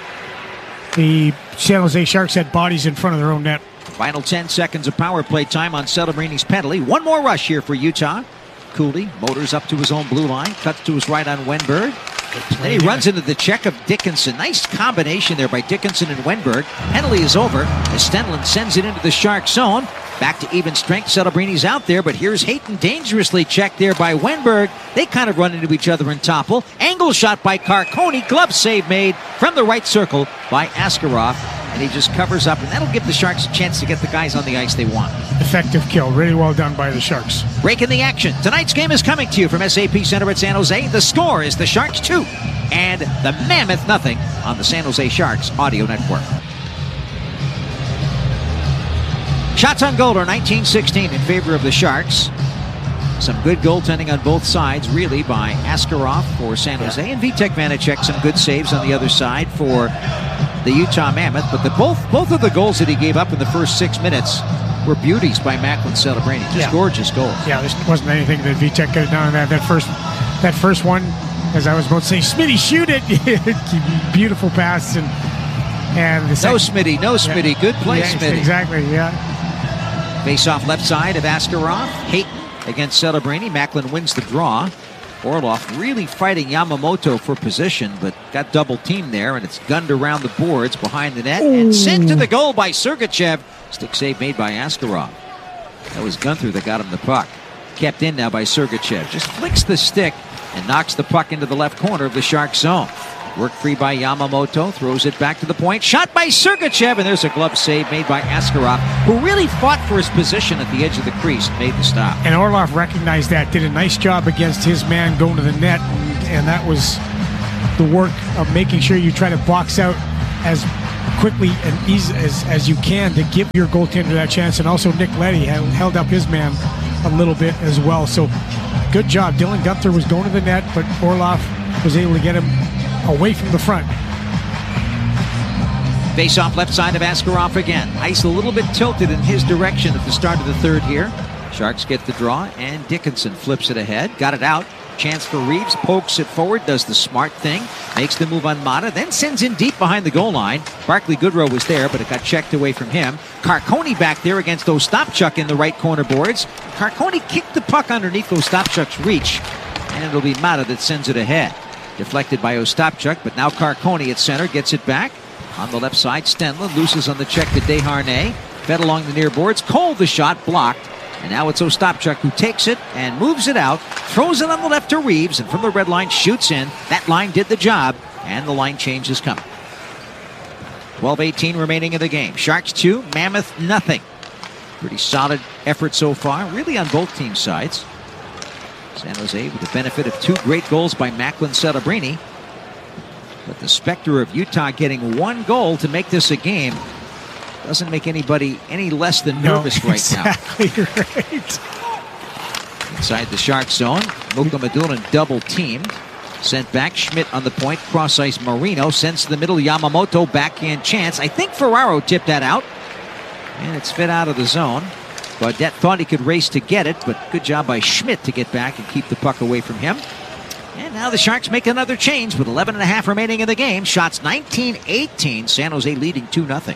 the San Jose Sharks had bodies in front of their own net. Final ten seconds of power play time on Celebrini's penalty. One more rush here for Utah. Cooley motors up to his own blue line, cuts to his right on Wenberg. Then he runs into the check of Dickinson. Nice combination there by Dickinson and Wenberg. Penalty is over as Stenlund sends it into the Shark zone. Back to even strength. Celebrini's out there, but here's Hayton dangerously checked there by Wenberg. They kind of run into each other and topple. Angle shot by Carconi. Glove save made from the right circle by Askarov. And he just covers up, and that'll give the Sharks a chance to get the guys on the ice they want. Effective kill. Really well done by the Sharks. Break in the action. Tonight's game is coming to you from S A P Center at San Jose. The score is the Sharks two and the Mammoth nothing on the San Jose Sharks Audio Network. Shots on goal are nineteen sixteen in favor of the Sharks. Some good goaltending on both sides, really, by Askarov for San Jose, and Vitek Vanacek some good saves on the other side for the Utah Mammoth. But the both both of the goals that he gave up in the first six minutes were beauties by Macklin Celebrini. Just yeah. gorgeous goals. Yeah, there wasn't anything that Vitek could have done on that. That first, that first one, as I was about to say, Smitty, shoot it! Beautiful pass and and the no Smitty, no Smitty, yeah. good play, yeah, Smitty. Exactly, yeah. Face off left side of Askarov. Hayton against Celebrini. Macklin wins the draw. Orlov really fighting Yamamoto for position, but got double teamed there, and it's gunned around the boards behind the net Ooh. and sent to the goal by Sergachev. Stick save made by Askarov. That was Gunther that got him the puck. Kept in now by Sergachev. Just flicks the stick and knocks the puck into the left corner of the Shark zone. Worked free by Yamamoto, throws it back to the point. Shot by Sergachev, and there's a glove save made by Askarov, who really fought for his position at the edge of the crease and made the stop. And Orlov recognized that, did a nice job against his man going to the net, and, and that was the work of making sure you try to box out as quickly and easy as, as you can to give your goaltender that chance. And also Nick Leddy held up his man a little bit as well. So good job. Dylan Guenther was going to the net, but Orlov was able to get him away from the front. Face off left side of Askarov again. Ice a little bit tilted in his direction at the start of the third here. Sharks get the draw, and Dickinson flips it ahead. Got it out. Chance for Reeves. Pokes it forward. Does the smart thing. Makes the move on Mata. Then sends in deep behind the goal line. Barclay Goodrow was there, but it got checked away from him. Carcone back there against Ostapchuk in the right corner boards. Carcone kicked the puck underneath Ostapchuk's reach, and it'll be Mata that sends it ahead. Deflected by Ostapchuk, but now Carcone at center gets it back. On the left side, Stenlund loses on the check to Desharnais. Fed along the near boards. Cole the shot, blocked. And now it's Ostapchuk who takes it and moves it out. Throws it on the left to Reeves, and from the red line shoots in. That line did the job, and the line change is coming. twelve eighteen remaining in the game. Sharks two, Mammoth nothing. Pretty solid effort so far, really on both team sides. San Jose with the benefit of two great goals by Macklin Celebrini. But the specter of Utah getting one goal to make this a game doesn't make anybody any less than nervous no, right exactly now. Exactly right. Inside the Shark zone, Mukhamadullin double teamed. Sent back, Schmidt on the point, cross ice Marino, sends to the middle, Yamamoto, backhand chance. I think Ferraro tipped that out, and it's fed out of the zone. Baudette thought he could race to get it, but good job by Schmidt to get back and keep the puck away from him. And now the Sharks make another change with eleven and a half remaining in the game. Shots nineteen eighteen, San Jose leading two nothing.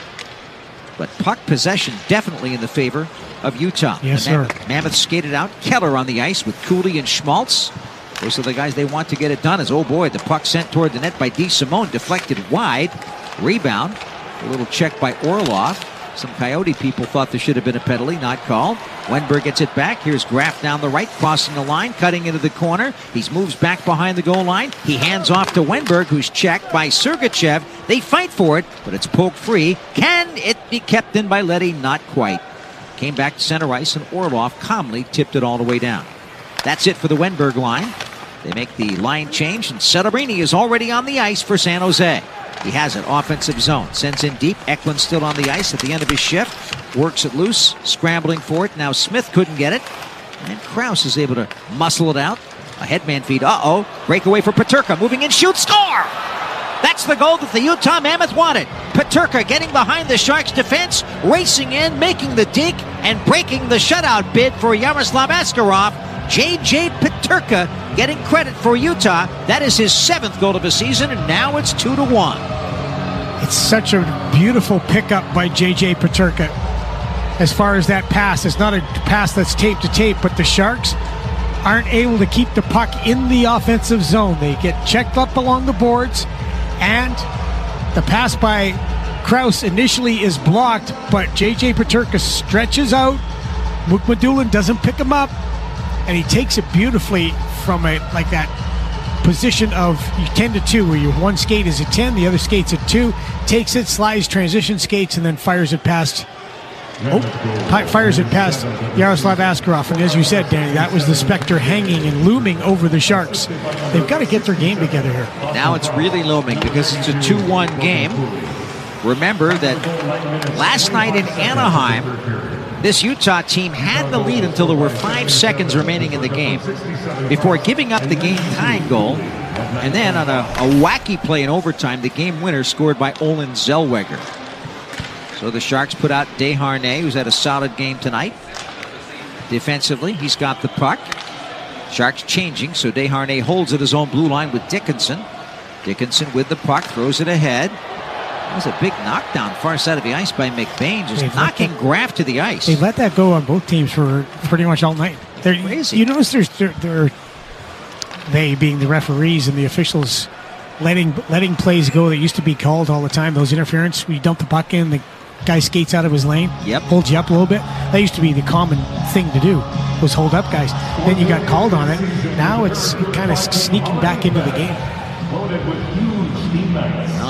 But puck possession definitely in the favor of Utah. Yes, the Mammoth, sir. Mammoth skated out. Keller on the ice with Cooley and Schmaltz. Those are the guys they want to get it done. As, oh boy, the puck sent toward the net by DeSimone, deflected wide. Rebound. A little check by Orlov. Some Coyote people thought there should have been a penalty, not called. Wenberg gets it back. Here's Graff down the right, crossing the line, cutting into the corner. He moves back behind the goal line. He hands off to Wenberg, who's checked by Sergachev. They fight for it, but it's poked free. Can it be kept in by Leddy? Not quite. Came back to center ice, and Orlov calmly tipped it all the way down. That's it for the Wenberg line. They make the line change, and Celebrini is already on the ice for San Jose. He has it, offensive zone. Sends in deep. Eklund still on the ice at the end of his shift. Works it loose, scrambling for it. Now Smith couldn't get it. And Krause is able to muscle it out. A headman feed. Uh-oh. Breakaway for Peterka. Moving in, shoot, score! That's the goal that the Utah Mammoth wanted. Peterka getting behind the Sharks' defense, racing in, making the deke, and breaking the shutout bid for Yaroslav Askarov. J J Peterka getting credit for Utah. That is his seventh goal of the season, and now it's two to one. It's such a beautiful pickup by J J Peterka. As far as that pass, it's not a pass that's tape to tape, but the Sharks aren't able to keep the puck in the offensive zone. They get checked up along the boards, and the pass by Krause initially is blocked, but J J Peterka stretches out. Mukhamadullin doesn't pick him up, and he takes it beautifully from a like that position of ten to two, where your one skate is at ten, the other skate's at two, takes it, slides, transition skates, and then fires it past oh, fires it past Yaroslav Askarov. And as you said, Danny, that was the specter hanging and looming over the Sharks. They've got to get their game together here. Now it's really looming because it's a two one game. Remember that last night in Anaheim, this Utah team had the lead until there were five seconds remaining in the game before giving up the game-tying goal. And then on a, a wacky play in overtime, the game winner scored by Olin Zellweger. So the Sharks put out Desharnais, who's had a solid game tonight. Defensively, he's got the puck. Sharks changing, so Desharnais holds at his own blue line with Dickinson. Dickinson with the puck, throws it ahead. That was a big knockdown far side of the ice by McBain, just They've knocking Graff to the ice. They let that go on both teams for pretty much all night. They're, Crazy. You notice there's they're, they're, they being the referees and the officials letting letting plays go that used to be called all the time. Those interference, we dump the puck in, the guy skates out of his lane, yep. holds you up a little bit. That used to be the common thing to do, was hold up guys. Then you got called on it. Now it's kind of sneaking back into the game.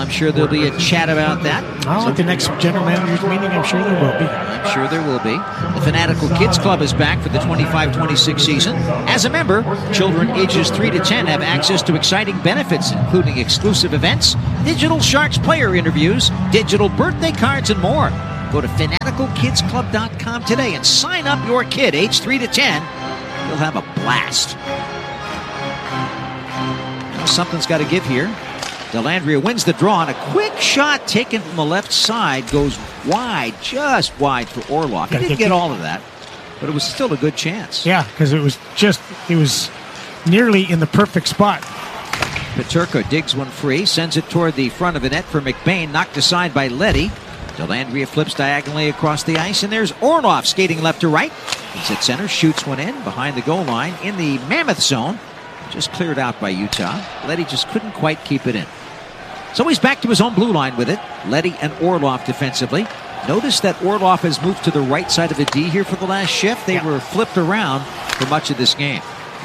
I'm sure there'll be a chat about that. Oh, at the next general manager's meeting, I'm sure there will be. I'm sure there will be. The Fanatical Kids Club is back for the twenty-five twenty-six season. As a member, children ages three to ten have access to exciting benefits, including exclusive events, digital Sharks player interviews, digital birthday cards, and more. Go to fanatical kids club dot com today and sign up your kid, age three to ten. You'll have a blast. Well, something's got to give here. Dellandrea wins the draw, and a quick shot taken from the left side goes wide, just wide for Orlov. He didn't get all of that, but it was still a good chance. Yeah, because it was just, it was nearly in the perfect spot. Peterka digs one free, sends it toward the front of the net for McBain, knocked aside by Leddy. Dellandrea flips diagonally across the ice, and there's Orlov skating left to right. He's at center, shoots one in behind the goal line in the Mammoth zone. Just cleared out by Utah. Leddy just couldn't quite keep it in. So he's back to his own blue line with it. Leddy and Orlov defensively. Notice that Orlov has moved to the right side of the D here for the last shift. They yeah. were flipped around for much of this game.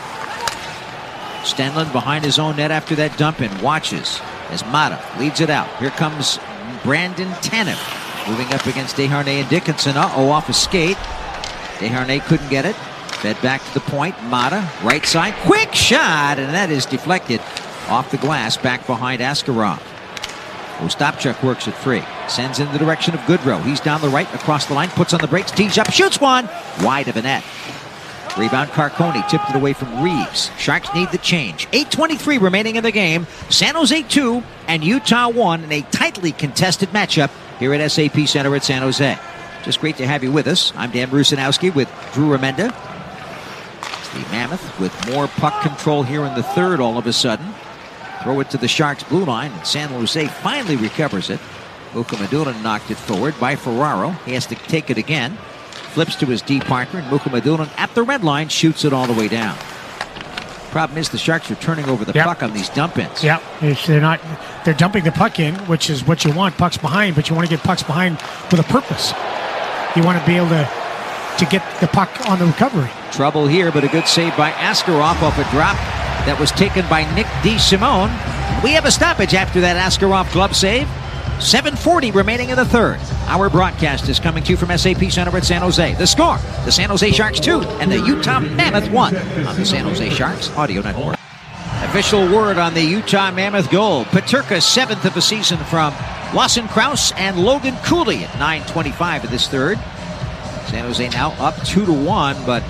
Stenlund behind his own net after that dump in. Watches as Mata leads it out. Here comes Brandon Tanev moving up against Desharnais and Dickinson. Uh-oh, off a skate. Desharnais couldn't get it. Fed back to the point. Mata, right side. Quick shot, and that is deflected off the glass back behind Askarov. Ostapchuk works it free. Sends in the direction of Goodrow. He's down the right, across the line, puts on the brakes, tees up, shoots one. Wide of the net. Rebound Carcone, tipped it away from Reeves. Sharks need the change. eight twenty-three remaining in the game. San Jose two and Utah one in a tightly contested matchup here at S A P Center at San Jose. Just great to have you with us. I'm Dan Rusanowski with Drew Remenda. It's the Mammoth with more puck control here in the third all of a sudden. Throw it to the Sharks' blue line, and San Jose finally recovers it. Mukhamadullin knocked it forward by Ferraro. He has to take it again. Flips to his D partner, and Mukhamadullin at the red line shoots it all the way down. Problem is the Sharks are turning over the yep. puck on these dump-ins. Yeah, they're not. They're dumping the puck in, which is what you want, pucks behind, but you want to get pucks behind with a purpose. You want to be able to, to get the puck on the recovery. Trouble here, but a good save by Askarov off a drop that was taken by Nick DeSimone. We have a stoppage after that Askarov glove save. seven forty remaining in the third. Our broadcast is coming to you from S A P Center at San Jose. The score, the San Jose Sharks two and the Utah Mammoth one on the San Jose Sharks Audio Network. Official word on the Utah Mammoth goal. Peterka, seventh of the season from Lawson Krause and Logan Cooley at nine twenty-five of this third. San Jose now up two to one, but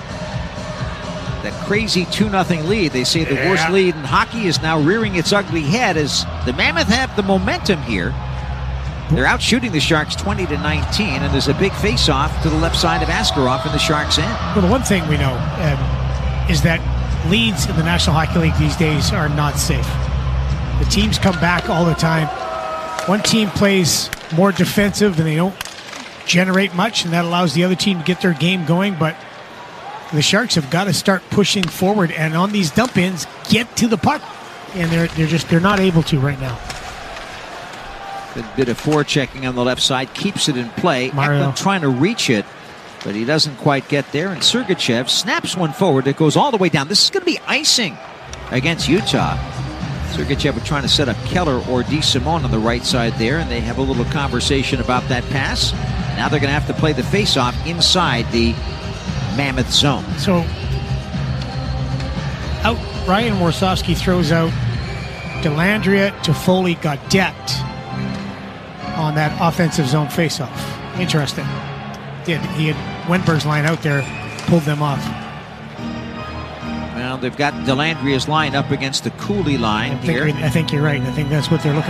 that crazy two nothing lead, they say the yeah. worst lead in hockey, is now rearing its ugly head as the Mammoth have the momentum here. They're out shooting the Sharks twenty to nineteen, and there's a big face-off to the left side of Askarov in the Sharks' end. Well, the one thing we know um, is that leads in the National Hockey League these days are not safe. The teams come back all the time. One team plays more defensive and they don't generate much, and that allows the other team to get their game going, but the Sharks have got to start pushing forward and on these dump-ins get to the puck, and they're they're just they're not able to right now. Good bit of forechecking on the left side, keeps it in play. Mario Eklund trying to reach it, but he doesn't quite get there, and Sergachev snaps one forward that goes all the way down. This is going to be icing against Utah. Sergachev was trying to set up Keller or DeSimone on the right side there, and they have a little conversation about that pass. Now they're going to have to play the face-off inside the Mammoth zone. So out, Ryan Warsofsky throws out Dellandrea, Toffoli, Gaudette on that offensive zone faceoff. Interesting. Did he had Wenberg's line out there, pulled them off. Well, they've got Delandria's line up against the Cooley line I here. I think you're right. I think that's what they're looking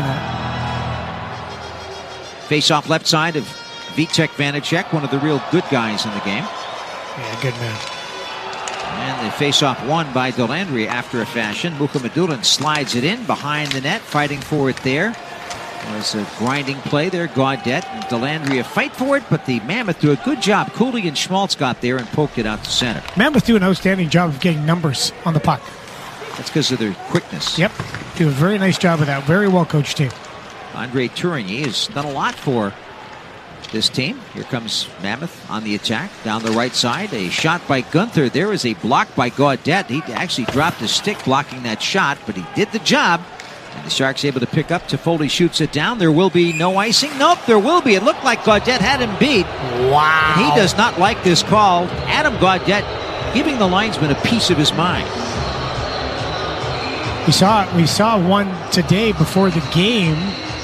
at. Face-off left side of Vitek Vanacek, one of the real good guys in the game. Yeah, good man. And the face-off won by Dellandrea after a fashion. Mukhamadullin slides it in behind the net, fighting for it there. It was a grinding play there. Gaudette and Dellandrea fight for it, but the Mammoth do a good job. Cooley and Schmaltz got there and poked it out to center. Mammoth do an outstanding job of getting numbers on the puck. That's because of their quickness. Yep, do a very nice job of that. Very well coached team. Andre Tourigny has done a lot for this team. Here comes Mammoth on the attack down the right side. A shot by Gunther. There is a block by Gaudette. He actually dropped his stick blocking that shot, but he did the job. And the Sharks able to pick up. Toffoli shoots it down. There will be no icing. Nope, there will be. It looked like Gaudette had him beat. Wow. He does not like this call. Adam Gaudette giving the linesman a piece of his mind. We saw we saw one today before the game,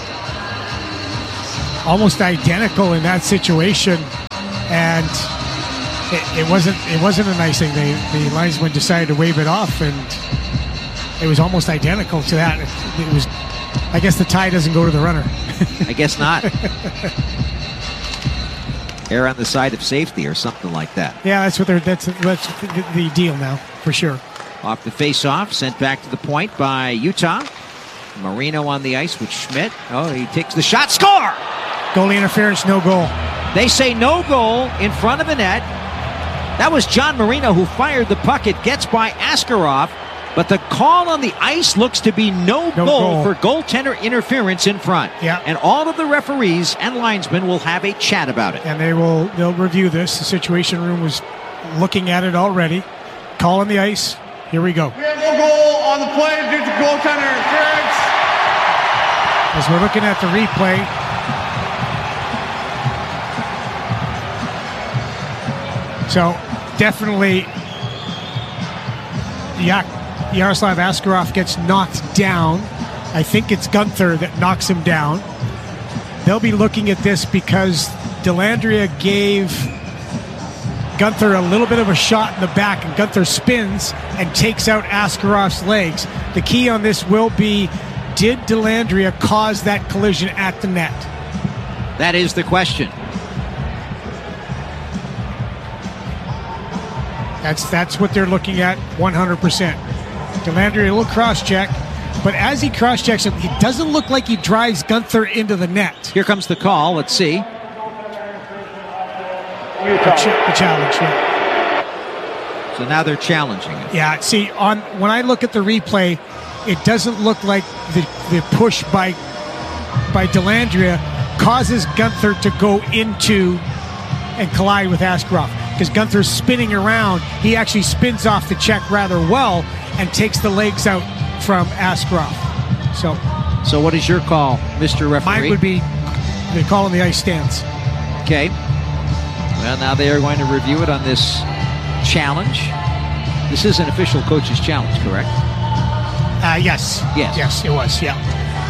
almost identical in that situation, and it, it wasn't it wasn't a nice thing. They, the linesman decided to wave it off, and it was almost identical to that. It, it was, I guess, the tie doesn't go to the runner. I guess not. Err on the side of safety or something like that. Yeah, that's what they're. That's that's the, the deal now for sure. Off the face-off, sent back to the point by Utah. Marino on the ice with Schmidt. Oh, he takes the shot. Score! Goalie interference, no goal. They say no goal in front of the net. That was John Marino who fired the puck. It gets by Askarov, but the call on the ice looks to be no, no goal, goal for goaltender interference in front. Yeah. And all of the referees and linesmen will have a chat about it. And they will they'll review this. The Situation Room was looking at it already. Call on the ice. Here we go. We have no goal on the play due to goaltender interference. As we're looking at the replay, so definitely Ya- Yaroslav Askarov gets knocked down. I think it's Gunther that knocks him down. They'll be looking at this because Dellandrea gave Gunther a little bit of a shot in the back, and Gunther spins and takes out Askarov's legs. The key on this will be, did Dellandrea cause that collision at the net? That is the question. That's that's what they're looking at one hundred percent. Dellandrea, a little cross-check, but as he cross-checks him, it doesn't look like he drives Gunther into the net. Here comes the call. Let's see. The, ch- the challenge, yeah. So now they're challenging it. Yeah, see, on when I look at the replay, it doesn't look like the, the push by by Dellandrea causes Gunther to go into and collide with Askarov. Because Gunther's spinning around, he actually spins off the check rather well and takes the legs out from Askarov. So, so what is your call, Mister Referee? Mine would be the call on the ice stance. Okay. Well, now they are going to review it on this challenge. This is an official coach's challenge, correct? Uh, yes. Yes. Yes, it was, yeah.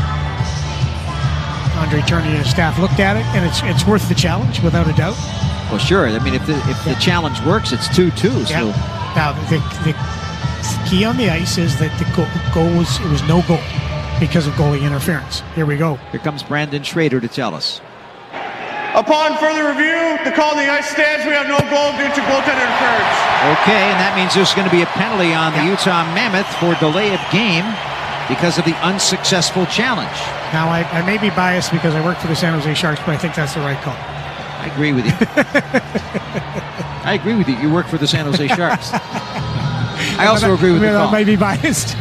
Andre Tournier and his staff looked at it, and it's it's worth the challenge, without a doubt. Well, sure. I mean, if the if the challenge works, it's two two. So Yeah. Now, the, the key on the ice is that the goal, goal was, it was no goal because of goalie interference. Here we go. Here comes Brandon Schrader to tell us. Upon further review, the call on the ice stands. We have no goal due to goaltender interference. Okay, and that means there's going to be a penalty on the Utah Mammoth for delay of game because of the unsuccessful challenge. Now, I, I may be biased because I work for the San Jose Sharks, but I think that's the right call. I agree with you. I agree with you. You work for the San Jose Sharks. I also agree with the call. I may be biased.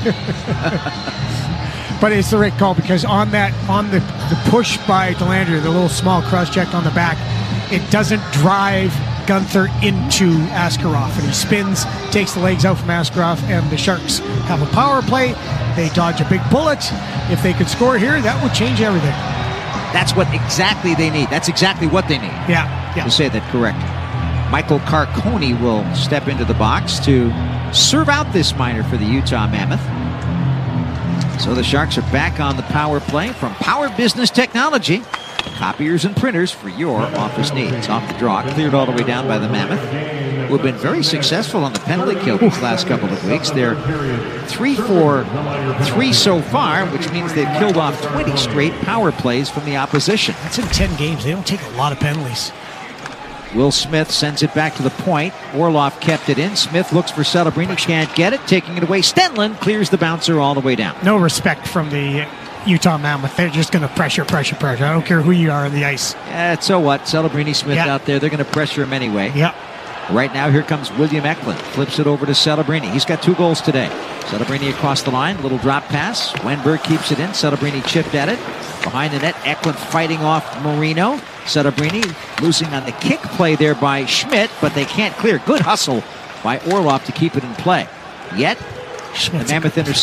But it's the right call because on that, on the, the push by Dellandrea, the little small cross check on the back, it doesn't drive Gunther into Askarov. And he spins, takes the legs out from Askarov, and the Sharks have a power play. They dodge a big bullet. If they could score here, that would change everything. That's what exactly they need. That's exactly what they need. Yeah, yeah. To say that correctly. Michael Carcone will step into the box to serve out this minor for the Utah Mammoth. So the Sharks are back on the power play from Power Business Technology. Copiers and printers for your office needs. Off the draw, cleared all the way down by the Mammoth, who have been very successful on the penalty kill these last couple of weeks. They're three for three so far, which means they've killed off twenty straight power plays from the opposition. That's in ten games. They don't take a lot of penalties. Will Smith sends it back to the point. Orlov kept it in. Smith looks for Celebrini, can't get it. Taking it away, Stenlund clears the bouncer all the way down. No respect from the Utah Mammoth. They're just going to pressure, pressure, pressure. I don't care who you are on the ice. Yeah, so what? Celebrini, Smith Yeah. out there. They're going to pressure him anyway. Yeah. Right now, here comes William Eklund. Flips it over to Celebrini. He's got two goals today. Celebrini across the line. Little drop pass. Wenberg keeps it in. Celebrini chipped at it. Behind the net, Eklund fighting off Marino. Celebrini losing on the kick play there by Schmidt, but they can't clear. Good hustle by Orlov to keep it in play. Yet, Schmidt's the Mammoth intercept.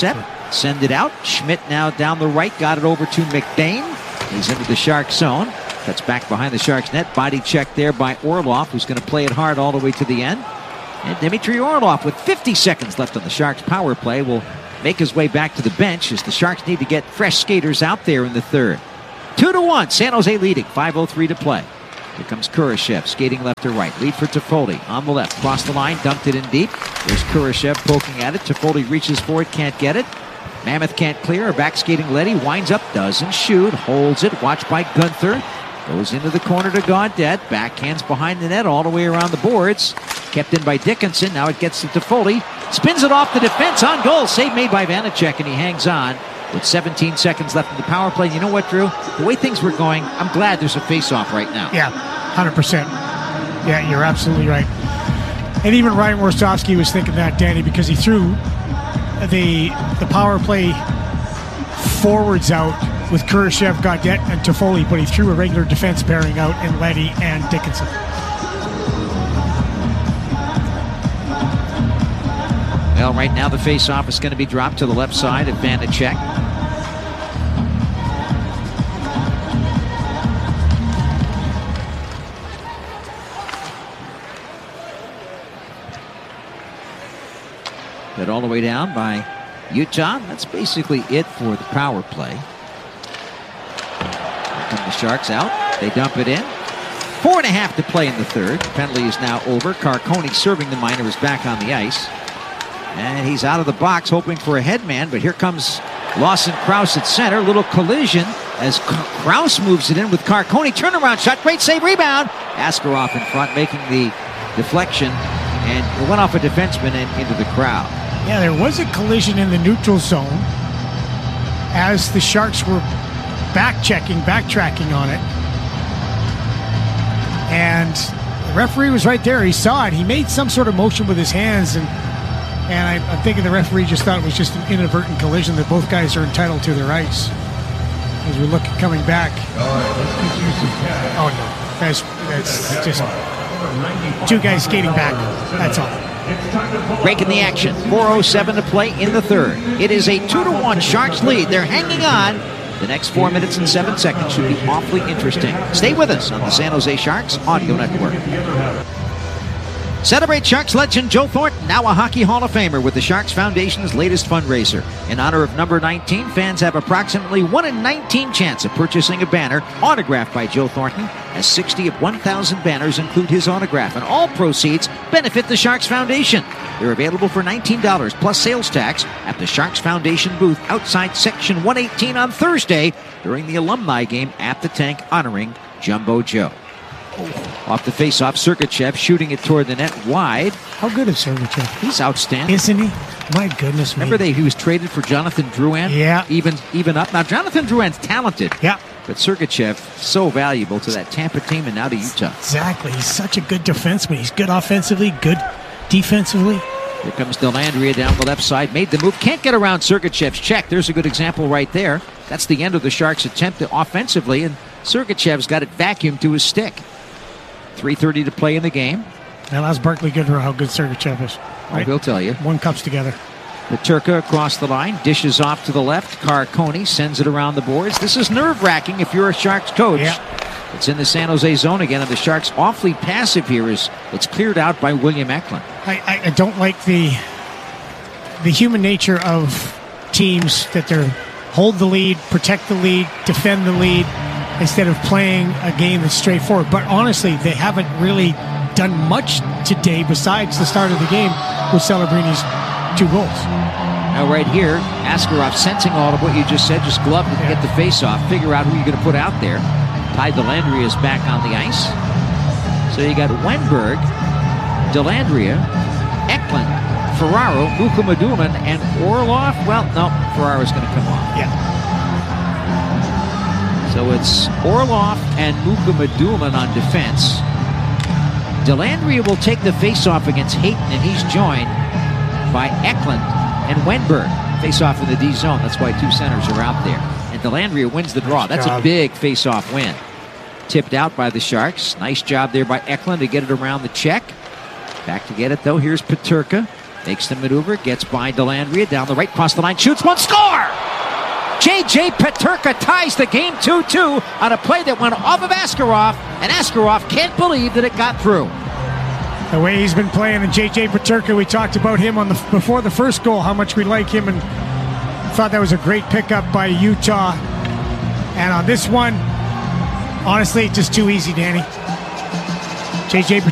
Send it out. Schmidt now down the right. Got it over to McBain. He's into the Sharks zone. Cuts back behind the Sharks net. Body check there by Orlov, who's going to play it hard all the way to the end. And Dmitry Orlov, with fifty seconds left on the Sharks power play, will make his way back to the bench as the Sharks need to get fresh skaters out there in the third. Two to one. San Jose leading. five oh three to play. Here comes Kurashev, skating left to right. Lead for Toffoli on the left. Cross the line, dunked it in deep. There's Kurashev poking at it. Toffoli reaches for it, can't get it. Mammoth can't clear. Back skating Leddy, winds up, doesn't shoot, holds it. Watched by Gunther. Goes into the corner to Gaudette. Backhands behind the net all the way around the boards. Kept in by Dickinson. Now it gets to Toffoli. Spins it off the defense on goal. Save made by Vanacek, and he hangs on with seventeen seconds left in the power play. You know what, Drew? The way things were going, I'm glad there's a face-off right now. Yeah, one hundred percent. Yeah, you're absolutely right. And even Ryan Worstowski was thinking that, Danny, because he threw the the power play forwards out with Kurashev, Gaudette, and Toffoli, but he threw a regular defense pairing out in Leddy and Dickinson. Well, right now the face-off is going to be dropped to the left side of Vanacek. Hit all the way down by Utah. That's basically it for the power play. Here come the Sharks out. They dump it in. Four and a half to play in the third. The penalty is now over. Carcone serving the minor is back on the ice. And he's out of the box hoping for a headman, but here comes Lawson Krause at center. Little collision as Krause moves it in with Carcone. Turnaround shot. Great save, rebound. Askarov in front making the deflection, and it went off a defenseman and into the crowd. Yeah, there was a collision in the neutral zone as the Sharks were back-checking, backtracking on it. And the referee was right there. He saw it. He made some sort of motion with his hands, and and I, I'm thinking the referee just thought it was just an inadvertent collision, that both guys are entitled to their ice. As we look at coming back. Oh, no. That's, that's just two guys skating back. That's all. Breaking the action. four oh seven to play in the third. It is a two to one Sharks lead. They're hanging on. The next four minutes and seven seconds should be awfully interesting. Stay with us on the San Jose Sharks Audio Network. Celebrate Sharks legend Joe Thornton, now a Hockey Hall of Famer with the Sharks Foundation's latest fundraiser. In honor of number nineteen, fans have approximately one in nineteen chance of purchasing a banner autographed by Joe Thornton, as sixty of one thousand banners include his autograph, and all proceeds benefit the Sharks Foundation. They're available for nineteen dollars plus sales tax at the Sharks Foundation booth outside Section one eighteen on Thursday during the alumni game at the Tank honoring Jumbo Joe. Off the face-off, Sergachev shooting it toward the net wide. How good is Sergachev? He's outstanding. Isn't he? My goodness. Remember they, he was traded for Jonathan Drouin? Yeah. Even, even up. Now, Jonathan Drouin's talented. Yeah. But Sergachev, so valuable to that Tampa team and now to Utah. Exactly. He's such a good defenseman. He's good offensively, good defensively. Here comes Dellandrea down the left side. Made the move. Can't get around Sergachev's check. There's a good example right there. That's the end of the Sharks' attempt offensively, and Sergachev's got it vacuumed to his stick. three thirty to play in the game. Now that's Barclay Goodrow, how good Sergachev is. Right? Oh, he'll tell you. One cups together. Peterka across the line, dishes off to the left. Carcone sends it around the boards. This is nerve-wracking if you're a Sharks coach. Yeah. It's in the San Jose zone again, and the Sharks awfully passive here as it's cleared out by William Eklund. I, I, I don't like the the human nature of teams that they're hold the lead, protect the lead, defend the lead, instead of playing a game that's straightforward. But honestly, they haven't really done much today besides the start of the game with Celebrini's two goals. Now right here, Askarov sensing all of what you just said, just gloved it to get the face-off, figure out who you're going to put out there. Ty Dellandrea is back on the ice. So you got Wenberg, Dellandrea, Eklund, Ferraro, Mukhamadullin, and Orlov. Well, no, Ferraro's going to come off. Yeah. So it's Orlov and Mukhamadullin on defense. Dellandrea will take the face-off against Hayton, and he's joined by Eklund and Wenberg. Face-off in the D zone. That's why two centers are out there. And Dellandrea wins the draw. That's a big face-off win. Tipped out by the Sharks. Nice job there by Eklund to get it around the check. Back to get it, though. Here's Peterka. Makes the maneuver, gets by Dellandrea, down the right, cross the line, shoots one, score! J J Peterka ties the game two two on a play that went off of Askarov, and Askarov can't believe that it got through. The way he's been playing, and J J Peterka, we talked about him on the before the first goal, how much we like him, and thought that was a great pickup by Utah. And on this one, honestly, just too easy, Danny. J J